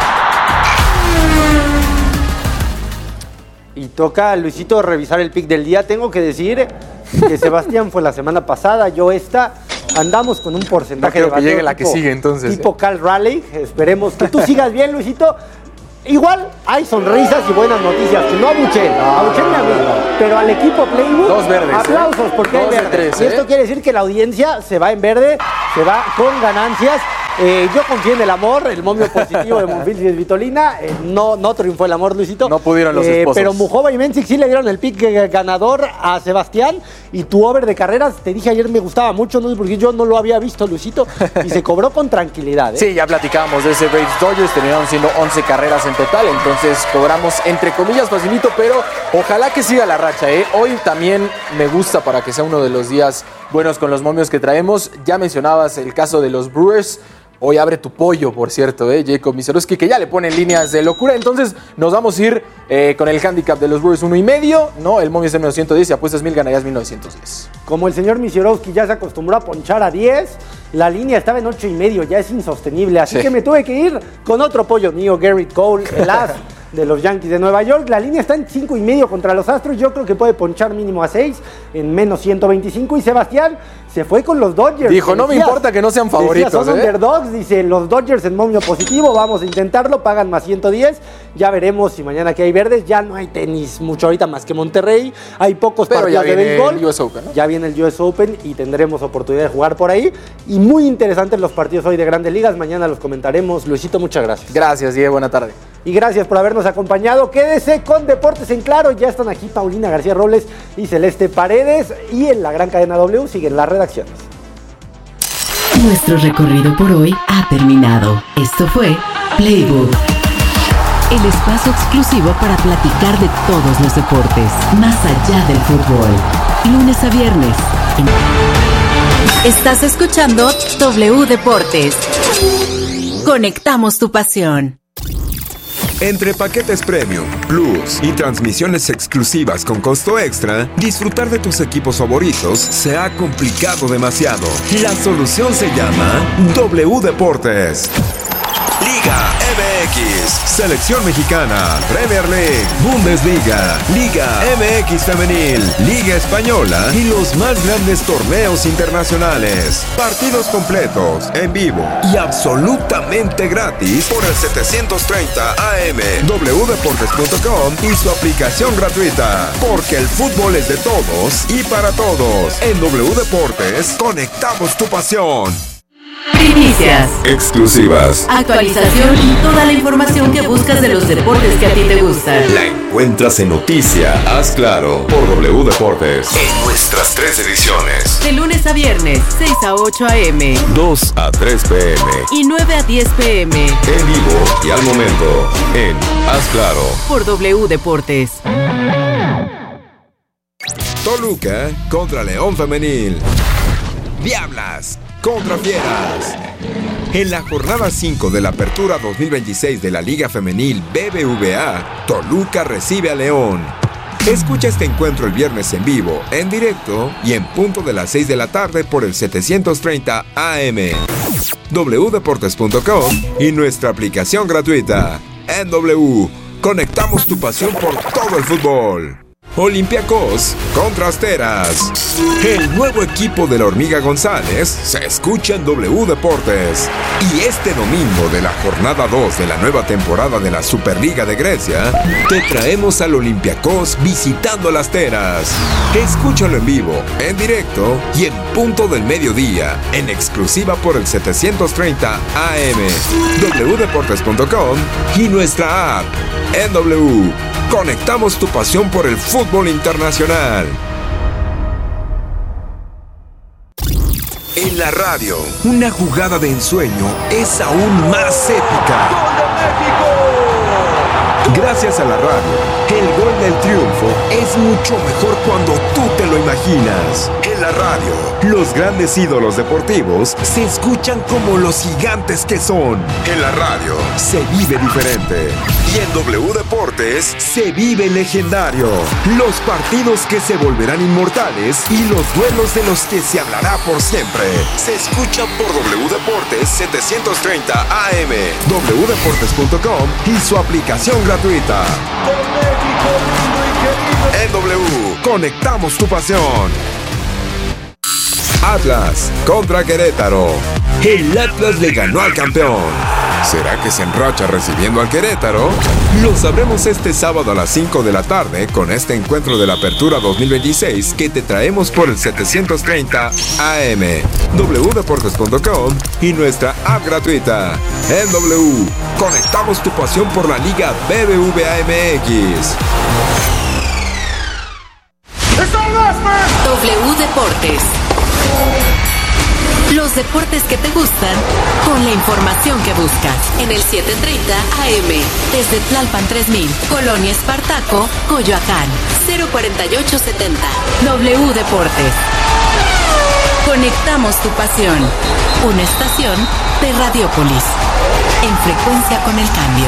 Y toca, Luisito, revisar el pick del día. Tengo que decir que Sebastián fue la semana pasada, yo esta. Andamos con un porcentaje no de creo que llegue la tipo, que sigue entonces. Tipo ¿eh? Cal Raleigh. Esperemos que tú sigas bien, Luisito. Igual hay sonrisas y buenas noticias. Que no abuchen, no, abuchenme a mí. Pero al equipo Playbook, dos verdes, aplausos ¿eh? porque dos hay verdes. tres, y esto ¿eh? quiere decir que la audiencia se va en verde, se va con ganancias. Eh, yo confío en el amor, el momio positivo de Monfils y de Vitolina. Eh, no, no triunfó el amor, Luisito. No pudieron los eh, esposos. Pero Mujova y Mencic sí le dieron el pick ganador a Sebastián. Y tu over de carreras, te dije ayer, me gustaba mucho, no sé por qué yo no lo había visto, Luisito. Y se cobró con tranquilidad. ¿eh? Sí, ya platicábamos de ese Braves Dodgers. Terminaron siendo once carreras en total. Entonces cobramos entre comillas facilito, pero ojalá que siga la racha. ¿eh? Hoy también me gusta para que sea uno de los días buenos con los momios que traemos. Ya mencionabas el caso de los Brewers. Hoy abre tu pollo, por cierto, ¿eh? Jacob Miserowski, que ya le pone líneas de locura. Entonces nos vamos a ir eh, con el handicap de los Brewers uno y medio. No, el momio es de menos ciento diez y apuestas mil, ganarías mil novecientos diez. Como el señor Miserowski ya se acostumbró a ponchar a diez, la línea estaba en ocho y medio, ya es insostenible. Así sí. que me tuve que ir con otro pollo mío, Garrett Cole, el as de los Yankees de Nueva York. La línea está en cinco y medio contra los Astros. Yo creo que puede ponchar mínimo a seis en menos ciento veinticinco. Y Sebastián se fue con los Dodgers. Dijo, no me importa que no sean favoritos. Decía, son ¿eh? underdogs. Dice, los Dodgers en momio positivo. Vamos a intentarlo. Pagan más ciento diez. Ya veremos si mañana que hay verdes. Ya no hay tenis mucho ahorita más que Monterrey. Hay pocos Pero partidos ya de béisbol. El U S Open, ¿no? Ya viene el U S Open y tendremos oportunidad de jugar por ahí. Y muy interesantes los partidos hoy de Grandes Ligas. Mañana los comentaremos. Luisito, muchas gracias. Gracias, Diego. Buena tarde. Y gracias por habernos acompañado. Quédese con Deportes en Claro. Ya están aquí Paulina García Robles y Celeste Paredes. Y en la gran cadena W siguen las redacciones. Nuestro recorrido por hoy ha terminado. Esto fue Playbook, el espacio exclusivo para platicar de todos los deportes, más allá del fútbol. Lunes a viernes. Estás escuchando W Deportes. Conectamos tu pasión. Entre paquetes Premium, Plus y transmisiones exclusivas con costo extra, disfrutar de tus equipos favoritos se ha complicado demasiado. La solución se llama W Deportes. Liga M X, Selección Mexicana, Premier League, Bundesliga, Liga M X Femenil, Liga Española y los más grandes torneos internacionales. Partidos completos, en vivo y absolutamente gratis por el setecientos treinta A M, w deportes punto com y su aplicación gratuita. Porque el fútbol es de todos y para todos. En W Deportes, conectamos tu pasión. Primicias, exclusivas, actualización y toda la información que buscas de los deportes que a ti te gustan. La encuentras en Noticia, haz claro, por W Deportes. En nuestras tres ediciones. De lunes a viernes, seis a ocho a eme, dos a tres pe eme y nueve a diez pe eme. En vivo y al momento, en Haz Claro, por W Deportes. Toluca contra León Femenil. Diablas contra Fieras. En la jornada cinco de la Apertura dos mil veintiséis de la Liga Femenil B B V A, Toluca recibe a León. Escucha este encuentro el viernes en vivo, en directo y en punto de las seis de la tarde por el setecientos treinta A M, w deportes punto com y nuestra aplicación gratuita. En W, conectamos tu pasión por todo el fútbol. Olympiacos contra Asteras. El nuevo equipo de la Hormiga González se escucha en W Deportes. Y este domingo de la jornada dos de la nueva temporada de la Superliga de Grecia, te traemos al Olympiacos visitando las Asteras. Escúchalo en vivo, en directo y en punto del mediodía, en exclusiva por el setecientos treinta A M, w deportes punto com y nuestra app. En W, conectamos tu pasión por el fútbol internacional. En la radio, una jugada de ensueño es aún más épica. Gracias a la radio, el gol del triunfo es mucho mejor cuando tú te lo imaginas. En la radio, los grandes ídolos deportivos se escuchan como los gigantes que son. En la radio, se vive diferente. Y en W Deportes, se vive legendario. Los partidos que se volverán inmortales y los duelos de los que se hablará por siempre. Se escuchan por W Deportes setecientos treinta A M, w deportes punto com y su aplicación gratuita. En W, conectamos tu pasión. Atlas contra Querétaro. El Atlas le ganó al campeón. ¿Será que se enracha recibiendo al Querétaro? Lo sabremos este sábado a las cinco de la tarde con este encuentro de la Apertura dos mil veintiséis que te traemos por el setecientos treinta A M, doble u deportes punto com y nuestra app gratuita. En W, conectamos tu pasión por la Liga B B V A M X. W Deportes. Los deportes que te gustan con la información que buscas. En el setecientos treinta A M, desde Tlalpan tres mil, Colonia Espartaco, Coyoacán, cero cuarenta y ocho setenta. W Deportes. Conectamos tu pasión. Una estación de Radiopolis. En frecuencia con el cambio.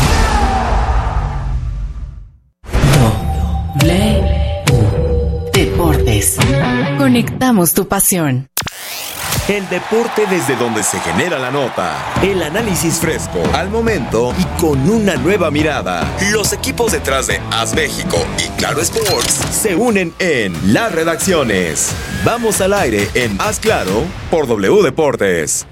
W Deportes. Conectamos tu pasión. El deporte desde donde se genera la nota. El análisis fresco, al momento y con una nueva mirada. Los equipos detrás de As México y Claro Sports se unen en Las Redacciones. Vamos al aire en Haz Claro por W Deportes.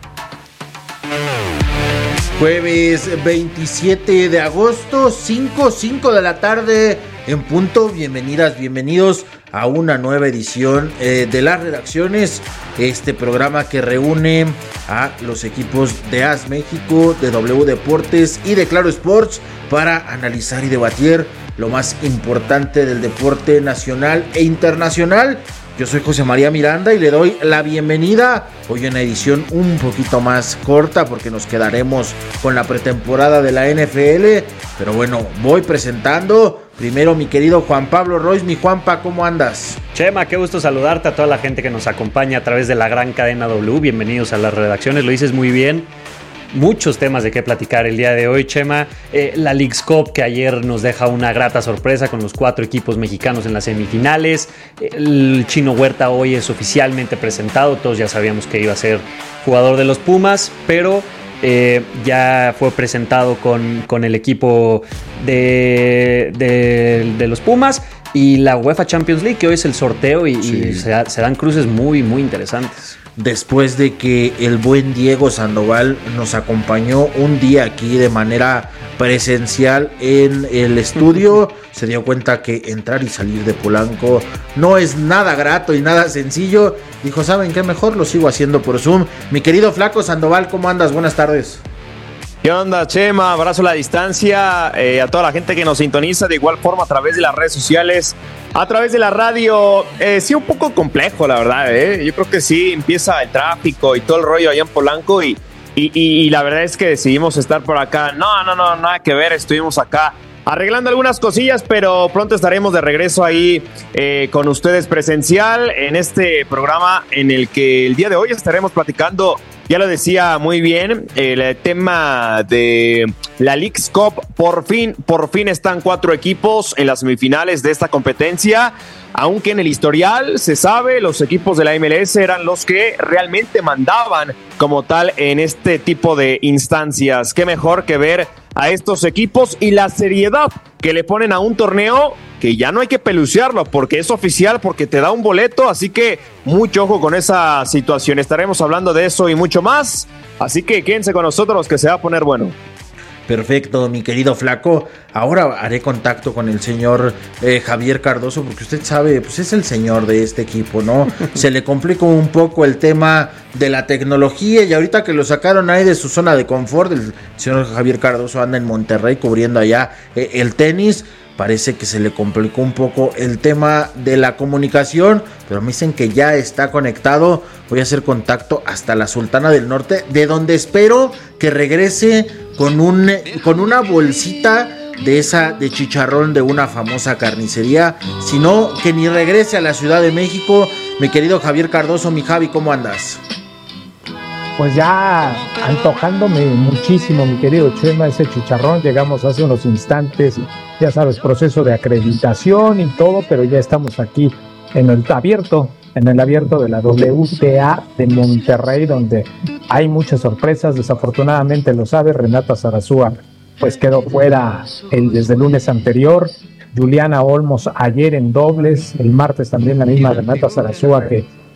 Jueves veintisiete de agosto, cinco, cinco de la tarde en punto. Bienvenidas, bienvenidos a una nueva edición eh, de Las Redacciones, este programa que reúne a los equipos de As México, de W Deportes y de Claro Sports para analizar y debatir lo más importante del deporte nacional e internacional. Yo soy José María Miranda y le doy la bienvenida hoy en una edición un poquito más corta porque nos quedaremos con la pretemporada de la N F L. Pero bueno, voy presentando primero mi querido Juan Pablo Royce. Mi Juanpa, ¿cómo andas? Chema, qué gusto saludarte a toda la gente que nos acompaña a través de la gran cadena W. Bienvenidos a Las Redacciones, lo dices muy bien. Muchos temas de qué platicar el día de hoy, Chema. Eh, la Leagues Cup, que ayer nos deja una grata sorpresa con los cuatro equipos mexicanos en las semifinales. El Chino Huerta hoy es oficialmente presentado. Todos ya sabíamos que iba a ser jugador de los Pumas, pero eh, ya fue presentado con, con el equipo de, de, de los Pumas. Y la UEFA Champions League, que hoy es el sorteo y, sí. y se, se dan cruces muy, muy interesantes. Después de que el buen Diego Sandoval nos acompañó un día aquí de manera presencial en el estudio, se dio cuenta que entrar y salir de Polanco no es nada grato y nada sencillo. Dijo, ¿saben qué? Mejor lo sigo haciendo por Zoom. Mi querido Flaco Sandoval, ¿cómo andas? Buenas tardes. ¿Qué onda, Chema? Abrazo a la distancia, eh, a toda la gente que nos sintoniza de igual forma a través de las redes sociales, a través de la radio. Eh, sí, un poco complejo, la verdad, ¿eh? Yo creo que sí, empieza el tráfico y todo el rollo allá en Polanco y, y, y, y la verdad es que decidimos estar por acá. No, no, no, nada que ver, estuvimos acá arreglando algunas cosillas, pero pronto estaremos de regreso ahí eh, con ustedes presencial en este programa en el que el día de hoy estaremos platicando, ya lo decía muy bien, el tema de la Leagues Cup. Por fin, por fin están cuatro equipos en las semifinales de esta competencia, aunque en el historial se sabe, los equipos de la M L S eran los que realmente mandaban como tal en este tipo de instancias. Qué mejor que ver a estos equipos y la seriedad que le ponen a un torneo que ya no hay que pelucearlo porque es oficial, porque te da un boleto, así que mucho ojo con esa situación. Estaremos hablando de eso y mucho más, así que quédense con nosotros que se va a poner bueno. Perfecto, mi querido Flaco. Ahora haré contacto con el señor eh, Javier Cardoso, porque usted sabe, pues es el señor de este equipo, ¿no? Se le complicó un poco el tema de la tecnología y ahorita que lo sacaron ahí de su zona de confort, el señor Javier Cardoso anda en Monterrey cubriendo allá eh, el tenis. Parece que se le complicó un poco el tema de la comunicación, pero me dicen que ya está conectado. Voy a hacer contacto hasta la Sultana del Norte, de donde espero que regrese con, un, con una bolsita de esa de chicharrón de una famosa carnicería, sino que ni regrese a la Ciudad de México. Mi querido Javier Cardoso, mi Javi, ¿cómo andas? Pues ya antojándome muchísimo, mi querido Chema, ese chicharrón. Llegamos hace unos instantes, ya sabes, proceso de acreditación y todo, pero ya estamos aquí en el abierto, en el abierto de la W T A de Monterrey, donde hay muchas sorpresas. Desafortunadamente, lo sabe, Renata Zarazúa pues quedó fuera el, desde el lunes anterior. Juliana Olmos ayer en dobles, el martes también la misma Renata Zarazúa que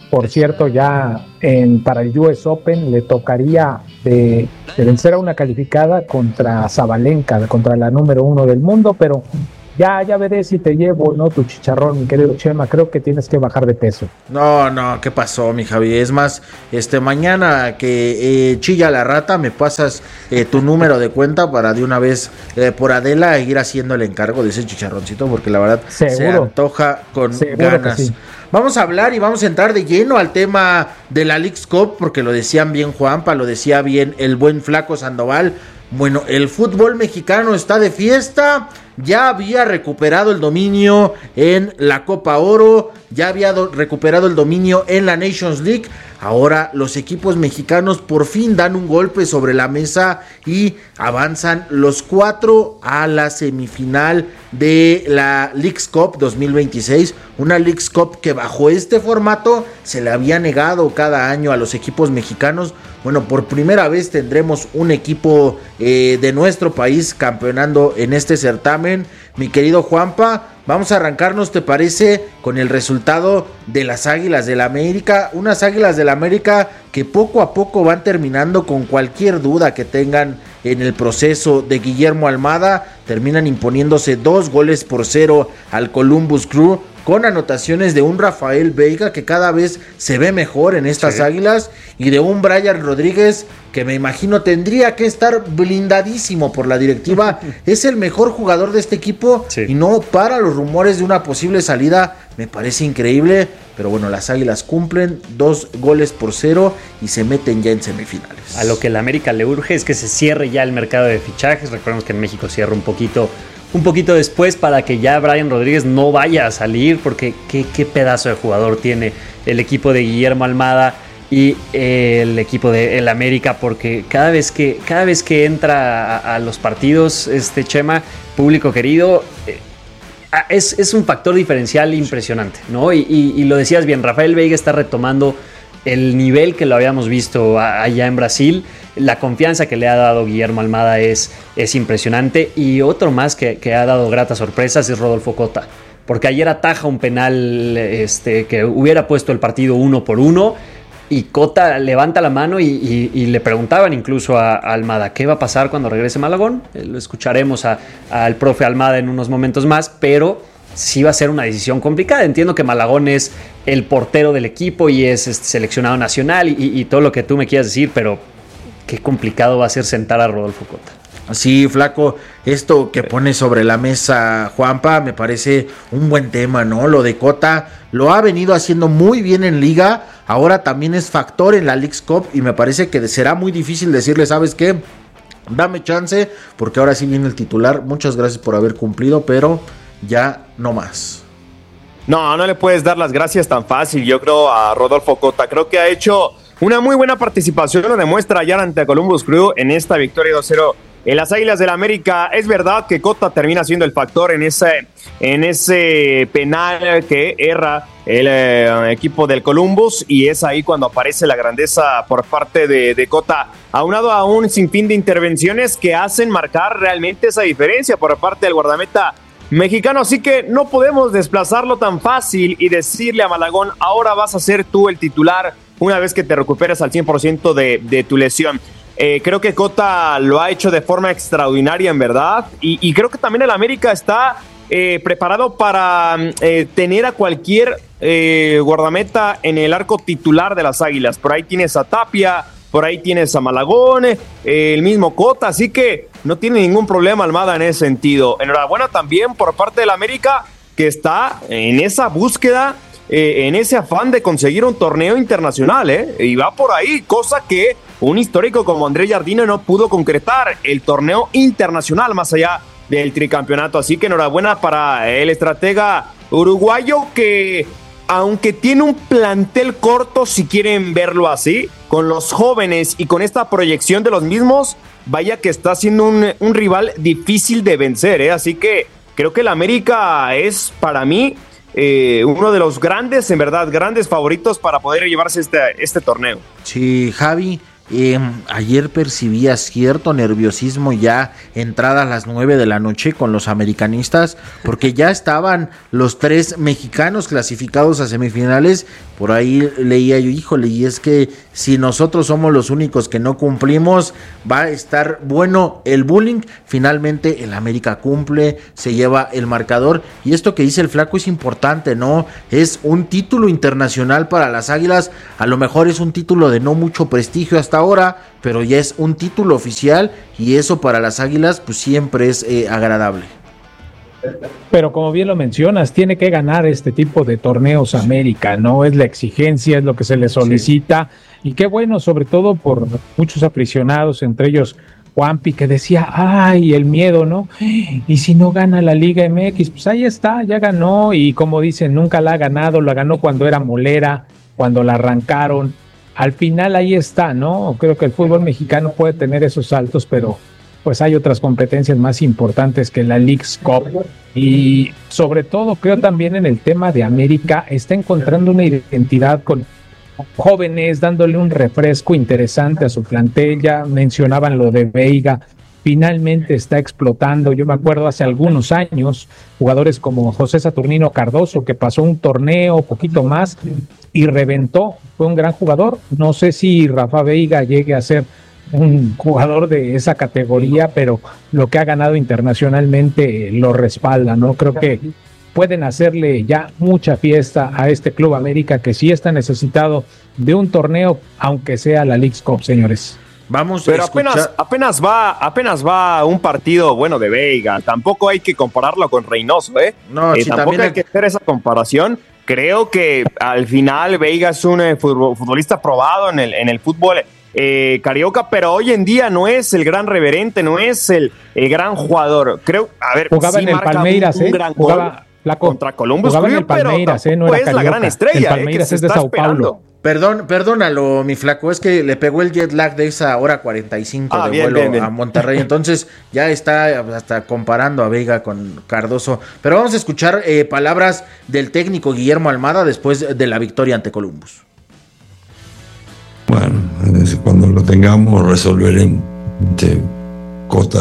Por cierto, ya en, para el U S Open le tocaría de, de vencer a una calificada contra Sabalenka, contra la número uno del mundo, pero ya, ya veré si te llevo, ¿no? Tu chicharrón, mi querido Chema. Creo que tienes que bajar de peso. No, no, ¿qué pasó, mi Javi? Es más, este mañana que eh, chilla la rata, me pasas eh, tu número de cuenta para de una vez eh, por Adela ir haciendo el encargo de ese chicharroncito, porque la verdad Seguro. se antoja con Seguro ganas. que sí. Vamos a hablar y vamos a entrar de lleno al tema de la Leagues Cup, porque lo decían bien Juanpa, lo decía bien el buen Flaco Sandoval. Bueno, el fútbol mexicano está de fiesta. Ya había recuperado el dominio en la Copa Oro, ya había do- recuperado el dominio en la Nations League. Ahora los equipos mexicanos por fin dan un golpe sobre la mesa y avanzan los cuatro a la semifinal de la Leagues Cup dos mil veintiséis. Una Leagues Cup que bajo este formato se le había negado cada año a los equipos mexicanos. Bueno, por primera vez tendremos un equipo eh, de nuestro país campeonando en este certamen. Mi querido Juanpa, vamos a arrancarnos, ¿te parece? Con el resultado de las Águilas del América. Unas Águilas del América que poco a poco van terminando con cualquier duda que tengan en el proceso de Guillermo Almada. Terminan imponiéndose dos goles por cero al Columbus Crew, con anotaciones de un Rafael Veiga que cada vez se ve mejor en estas sí. Águilas, y de un Brian Rodríguez que me imagino tendría que estar blindadísimo por la directiva. Es el mejor jugador de este equipo sí. y no para los rumores de una posible salida. Me parece increíble, pero bueno, las Águilas cumplen dos goles por cero y se meten ya en semifinales. A lo que la América le urge es que se cierre ya el mercado de fichajes. Recordemos que en México cierra un poquito un poquito después para que ya Brian Rodríguez no vaya a salir, porque qué, qué pedazo de jugador tiene el equipo de Guillermo Almada y eh, el equipo de el América, porque cada vez que, cada vez que entra a, a los partidos, este Chema, público querido, eh, es, es un factor diferencial impresionante, ¿no? Y, y, y lo decías bien, Rafael Veiga está retomando el nivel que lo habíamos visto allá en Brasil. La confianza que le ha dado Guillermo Almada es, es impresionante. Y otro más que, que ha dado gratas sorpresas es Rodolfo Cota, porque ayer ataja un penal este, que hubiera puesto el partido uno por uno, y Cota levanta la mano y, y, y le preguntaban incluso a, a Almada qué va a pasar cuando regrese Malagón. Lo escucharemos a, al profe Almada en unos momentos más, pero sí va a ser una decisión complicada. Entiendo que Malagón es el portero del equipo y es este, seleccionado nacional y, y todo lo que tú me quieras decir, pero qué complicado va a ser sentar a Rodolfo Cota. Sí, Flaco, esto que pone sobre la mesa Juanpa me parece un buen tema, ¿no? Lo de Cota lo ha venido haciendo muy bien en Liga, ahora también es factor en la Leagues Cup y me parece que será muy difícil decirle, ¿sabes qué? Dame chance, porque ahora sí viene el titular. Muchas gracias por haber cumplido, pero ya no más. No, no le puedes dar las gracias tan fácil, yo creo, a Rodolfo Cota. Creo que ha hecho una muy buena participación, lo demuestra ayer ante Columbus Crew en esta victoria dos cero en las Águilas del América. Es verdad que Cota termina siendo el factor en ese, en ese penal que erra el eh, equipo del Columbus, y es ahí cuando aparece la grandeza por parte de, de Cota, aunado a un sinfín de intervenciones que hacen marcar realmente esa diferencia por parte del guardameta mexicano. Así que no podemos desplazarlo tan fácil y decirle a Malagón, ahora vas a ser tú el titular una vez que te recuperes al cien por ciento de, de tu lesión. Eh, creo que Cota lo ha hecho de forma extraordinaria, en verdad, y, y creo que también el América está eh, preparado para eh, tener a cualquier eh, guardameta en el arco titular de las Águilas. Por ahí tienes a Tapia, por ahí tienes a Malagón, eh, el mismo Cota, así que no tiene ningún problema Almada en ese sentido. Enhorabuena también por parte del América, que está en esa búsqueda, eh, en ese afán de conseguir un torneo internacional, eh, y va por ahí, cosa que un histórico como Andrés Jardine no pudo concretar, el torneo internacional más allá del tricampeonato. Así que enhorabuena para el estratega uruguayo, que aunque tiene un plantel corto, si quieren verlo así, con los jóvenes y con esta proyección de los mismos, vaya que está siendo un, un rival difícil de vencer, ¿eh? Así que creo que el América es para mí eh, uno de los grandes, en verdad, grandes favoritos para poder llevarse este, este torneo. Sí, Javi, Eh, ayer percibía cierto nerviosismo ya entradas las nueve de la noche con los americanistas, porque ya estaban los tres mexicanos clasificados a semifinales. Por ahí leía yo, híjole, y es que si nosotros somos los únicos que no cumplimos, va a estar bueno el bullying. Finalmente el América cumple, se lleva el marcador, y esto que dice el Flaco es importante, ¿no? Es un título internacional para las Águilas, a lo mejor es un título de no mucho prestigio hasta ahora, pero ya es un título oficial, y eso para las Águilas pues siempre es eh, agradable. Pero como bien lo mencionas, tiene que ganar este tipo de torneos América, ¿no? Es la exigencia, es lo que se le solicita, sí. Y qué bueno, sobre todo por muchos aficionados, entre ellos Juanpi, que decía, ay, el miedo, ¿no? Y si no gana la Liga M X, pues ahí está, ya ganó, y como dicen, nunca la ha ganado, la ganó cuando era molera, cuando la arrancaron. Al final ahí está, ¿no? Creo que el fútbol mexicano puede tener esos saltos, pero pues hay otras competencias más importantes que la Leagues Cup, y sobre todo creo también en el tema de América está encontrando una identidad con jóvenes, dándole un refresco interesante a su plantel. Ya mencionaban lo de Veiga, finalmente está explotando. Yo me acuerdo hace algunos años, jugadores como José Saturnino Cardoso, que pasó un torneo, poquito más, y reventó, fue un gran jugador. No sé si Rafa Veiga llegue a ser un jugador de esa categoría, pero lo que ha ganado internacionalmente lo respalda, ¿no? Creo que pueden hacerle ya mucha fiesta a este Club América, que sí está necesitado de un torneo, aunque sea la Leagues Cup, señores. Vamos Pero a escuchar... apenas, apenas va, apenas va un partido bueno de Veiga. Tampoco hay que compararlo con Reynoso, ¿eh? No, eh sí, tampoco también hay hay... que hacer esa comparación. Creo que al final Veiga es un eh, futbolista probado en el, en el fútbol eh, carioca, pero hoy en día no es el gran referente, no es el, el gran jugador. Creo, a ver, jugaba sí en el marca Palmeiras, un, un ¿eh? gran jugaba, gol Flaco, contra Columbus jugaba Crew, en el Palmeiras, pero ¿eh? No era es la carioca. gran estrella. El eh, Palmeiras que es de se Sao está esperando. Paulo. Perdón, perdónalo, mi Flaco, es que le pegó el jet lag de esa hora cuarenta y cinco ah, de bien, vuelo bien, bien. a Monterrey, entonces ya está hasta comparando a Veiga con Cardoso. Pero vamos a escuchar eh, palabras del técnico Guillermo Almada después de la victoria ante Columbus. Bueno, cuando lo tengamos resolveremos. Este, Costa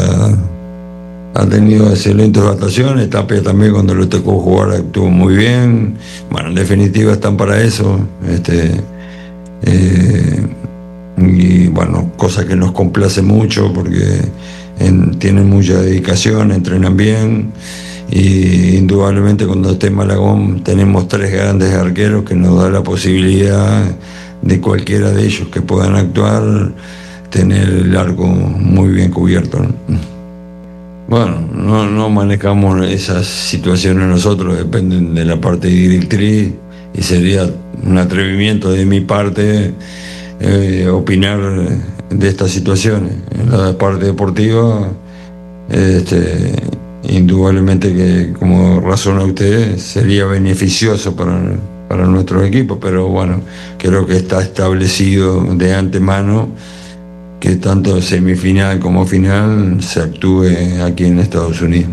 ha tenido excelentes actuaciones, Tapia también cuando le tocó jugar actuó muy bien. Bueno, en definitiva están para eso. Este, eh, y bueno, cosa que nos complace mucho porque en, tienen mucha dedicación, entrenan bien. Y indudablemente cuando esté Malagón tenemos tres grandes arqueros que nos da la posibilidad de cualquiera de ellos que puedan actuar, tener el arco muy bien cubierto, ¿no? Bueno, no, no manejamos esas situaciones nosotros, dependen de la parte directriz y sería un atrevimiento de mi parte eh, opinar de estas situaciones. En la parte deportiva, este, indudablemente que, como razona usted, sería beneficioso para, para nuestros equipos, pero bueno, creo que está establecido de antemano que tanto semifinal como final se actúe aquí en Estados Unidos.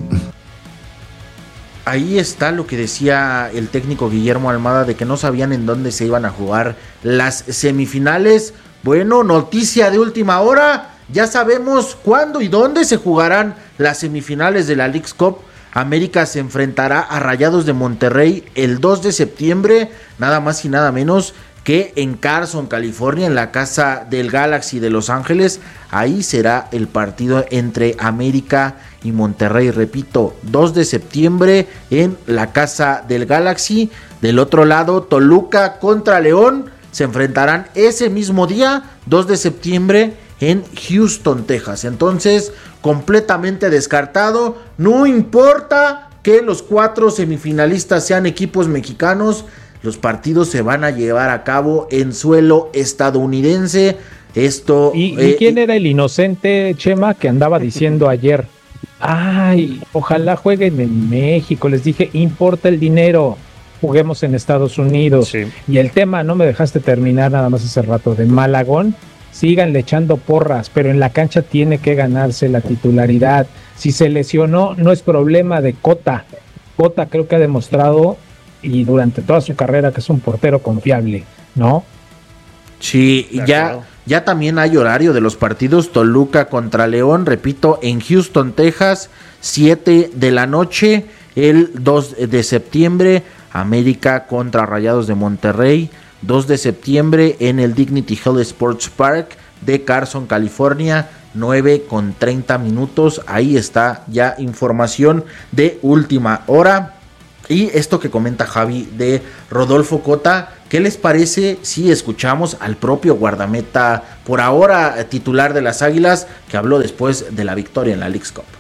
Ahí está lo que decía el técnico Guillermo Almada de que no sabían en dónde se iban a jugar las semifinales. Bueno, noticia de última hora, ya sabemos cuándo y dónde se jugarán las semifinales de la Leagues Cup. América se enfrentará a Rayados de Monterrey el dos de septiembre, nada más y nada menos que en Carson, California, en la casa del Galaxy de Los Ángeles. Ahí será el partido entre América y Monterrey, repito, dos de septiembre en la casa del Galaxy. Del otro lado, Toluca contra León se enfrentarán ese mismo día, dos de septiembre, en Houston, Texas. Entonces, completamente descartado, no importa que los cuatro semifinalistas sean equipos mexicanos, los partidos se van a llevar a cabo en suelo estadounidense. Esto. ¿Y, eh, ¿y quién era el inocente, Chema, que andaba diciendo ayer? Ay, ojalá jueguen en México. Les dije, importa el dinero. Juguemos en Estados Unidos. Sí. Y el tema, no me dejaste terminar nada más hace rato, de Malagón. Síganle echando porras, pero en la cancha tiene que ganarse la titularidad. Si se lesionó, no es problema de Cota. Cota creo que ha demostrado y durante toda su carrera que es un portero confiable, ¿no? Sí, ya, ya también hay horario de los partidos. Toluca contra León, repito, en Houston, Texas, siete de la noche, el dos de septiembre. América contra Rayados de Monterrey, dos de septiembre en el Dignity Health Sports Park de Carson, California, nueve con treinta minutos. Ahí está ya información de última hora. Y esto que comenta Javi de Rodolfo Cota, ¿qué les parece si escuchamos al propio guardameta, por ahora titular de las Águilas, que habló después de la victoria en la Leagues Cup?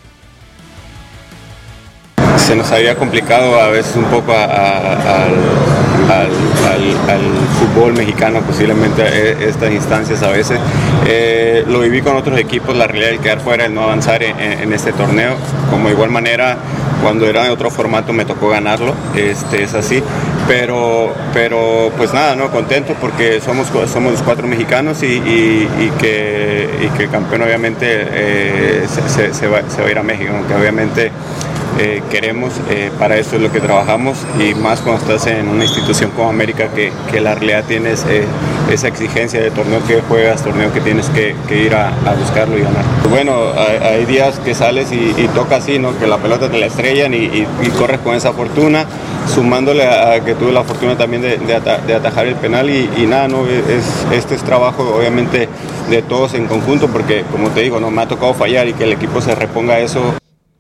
Se nos había complicado a veces un poco a, a, a, al, al, al fútbol mexicano, posiblemente estas instancias a veces. Eh, lo viví con otros equipos, la realidad de quedar fuera, el no avanzar en, en este torneo. Como de igual manera, cuando era de otro formato me tocó ganarlo, este, es así. Pero, pero pues nada, no contento porque somos, somos los cuatro mexicanos y, y, y, que, y que el campeón obviamente eh, se, se, se, va, se va a ir a México, aunque obviamente eh, queremos, eh, para eso es lo que trabajamos, y más cuando estás en una institución como América que, que la realidad tienes eh, esa exigencia de torneo que juegas, torneo que tienes que, que ir a, a buscarlo y ganar. Bueno, hay, hay días que sales y, y toca así, ¿no? Que la pelota te la estrellan y, y, y corres con esa fortuna, sumándole a, a que tuve la fortuna también de, de, ata, de atajar el penal y, y nada, no es, este es trabajo obviamente de todos en conjunto, porque como te digo, no me ha tocado fallar y que el equipo se reponga a eso.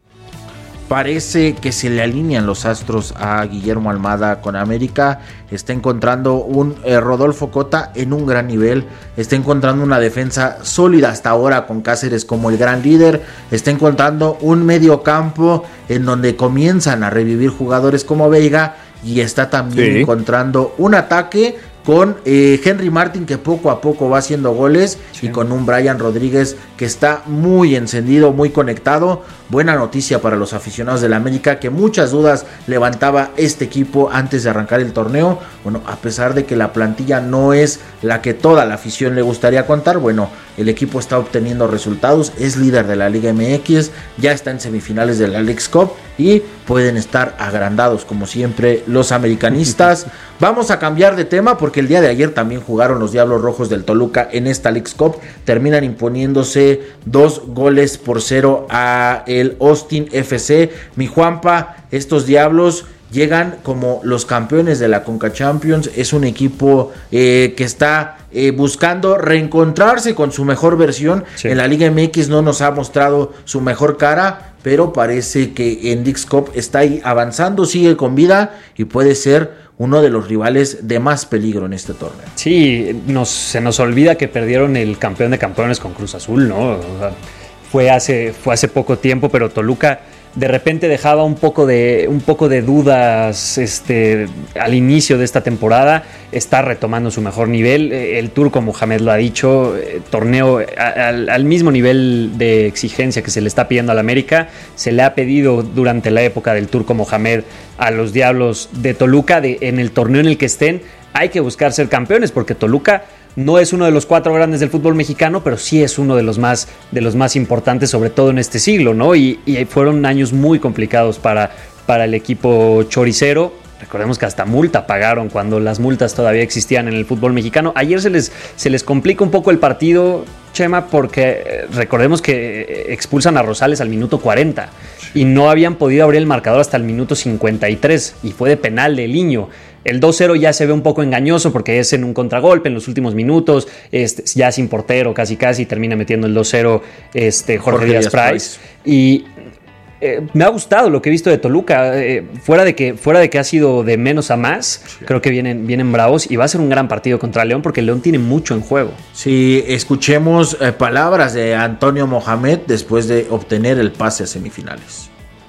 Parece que se le alinean los astros a Guillermo Almada con América. Está encontrando un eh, Rodolfo Cota en un gran nivel. Está encontrando una defensa sólida hasta ahora con Cáceres como el gran líder. Está encontrando un medio campo en donde comienzan a revivir jugadores como Veiga. Y está también sí. encontrando un ataque con eh, Henry Martin, que poco a poco va haciendo goles, sí. y con un Brian Rodríguez que está muy encendido, muy conectado. Buena noticia para los aficionados del América, que muchas dudas levantaba este equipo antes de arrancar el torneo. Bueno, a pesar de que la plantilla no es la que toda la afición le gustaría contar, bueno, el equipo está obteniendo resultados, es líder de la Liga M X, ya está en semifinales de la Leagues Cup y pueden estar agrandados como siempre los americanistas. Vamos a cambiar de tema porque el día de ayer también jugaron los Diablos Rojos del Toluca en esta Leagues Cup. Terminan imponiéndose dos goles por cero a el Austin F C. Mi Juanpa, estos Diablos llegan como los campeones de la Conca Champions. Es un equipo eh, que está eh, buscando reencontrarse con su mejor versión. Sí. En la Liga M X no nos ha mostrado su mejor cara, pero parece que en Leagues Cup está ahí avanzando, sigue con vida y puede ser uno de los rivales de más peligro en este torneo. Sí, nos, se nos olvida que perdieron el campeón de campeones con Cruz Azul, ¿no? O sea, fue hace, fue hace poco tiempo, pero Toluca de repente dejaba un poco de, un poco de dudas este, al inicio de esta temporada. Está retomando su mejor nivel. El turco Mohamed lo ha dicho, torneo al, al mismo nivel de exigencia que se le está pidiendo al América. Se le ha pedido durante la época del turco Mohamed a los Diablos de Toluca, de, en el torneo en el que estén, hay que buscar ser campeones, porque Toluca no es uno de los cuatro grandes del fútbol mexicano, pero sí es uno de los más, de los más importantes, sobre todo en este siglo, ¿no? Y, y fueron años muy complicados para, para el equipo choricero. Recordemos que hasta multa pagaron cuando las multas todavía existían en el fútbol mexicano. Ayer se les, se les complica un poco el partido, Chema, porque recordemos que expulsan a Rosales al minuto cuarenta y no habían podido abrir el marcador hasta el minuto cincuenta y tres y fue de penal de Liño. El dos cero ya se ve un poco engañoso porque es en un contragolpe en los últimos minutos, este, ya sin portero casi casi, termina metiendo el dos cero este, Jorge, Jorge Díaz, Díaz Price. Y eh, me ha gustado lo que he visto de Toluca, eh, fuera, de que, fuera de que ha sido de menos a más, sí. creo que vienen, vienen bravos y va a ser un gran partido contra León porque León tiene mucho en juego. Sí, escuchemos eh, palabras de Antonio Mohamed después de obtener el pase a semifinales.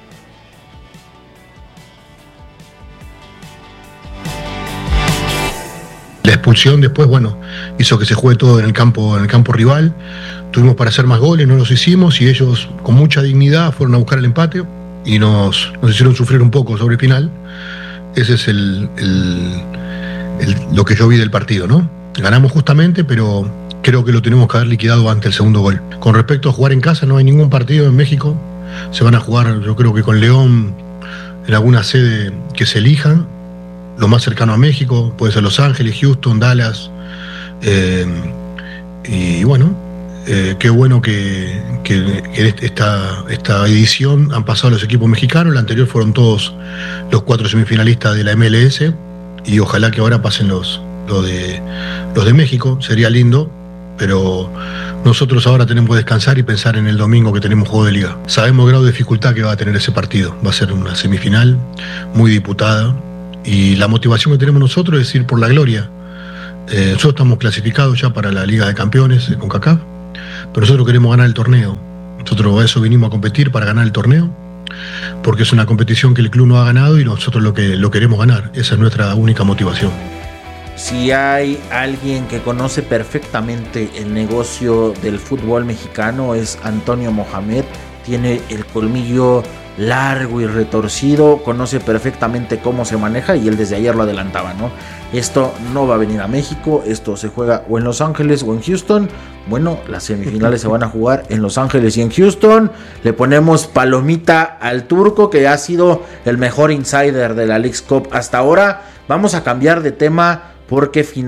La expulsión después, bueno, hizo que se juegue todo en el campo, en el campo rival. Tuvimos para hacer más goles, no los hicimos y ellos con mucha dignidad fueron a buscar el empate y nos, nos hicieron sufrir un poco sobre el final. Ese es el, el, el, lo que yo vi del partido, ¿no? Ganamos justamente, pero creo que lo tenemos que haber liquidado antes del segundo gol. Con respecto a jugar en casa, no hay ningún partido en México. Se van a jugar, yo creo que con León, en alguna sede que se elijan. Lo más cercano a México puede ser Los Ángeles, Houston, Dallas, eh, Y bueno, eh, qué bueno que, que, que esta, esta edición han pasado los equipos mexicanos. La anterior fueron todos los cuatro semifinalistas de la M L S. Y ojalá que ahora pasen los, los, de, los de México. Sería lindo. Pero nosotros ahora tenemos que descansar y pensar en el domingo que tenemos juego de liga. Sabemos el grado de dificultad que va a tener ese partido. Va a ser una semifinal muy disputada. Y la motivación que tenemos nosotros es ir por la gloria. Eh, nosotros estamos clasificados ya para la Liga de Campeones de CONCACAF, pero nosotros queremos ganar el torneo. Nosotros a eso vinimos a competir, para ganar el torneo, porque es una competición que el club no ha ganado y nosotros lo que lo queremos ganar. Esa es nuestra única motivación. Si hay alguien que conoce perfectamente el negocio del fútbol mexicano es Antonio Mohamed. Tiene el colmillo largo y retorcido, conoce perfectamente cómo se maneja y él desde ayer lo adelantaba, ¿no? Esto no va a venir a México, esto se juega o en Los Ángeles o en Houston. Bueno, las semifinales se van a jugar en Los Ángeles y en Houston. Le ponemos palomita al turco, que ha sido el mejor insider de la Leagues Cup hasta ahora. Vamos a cambiar de tema porque finalmente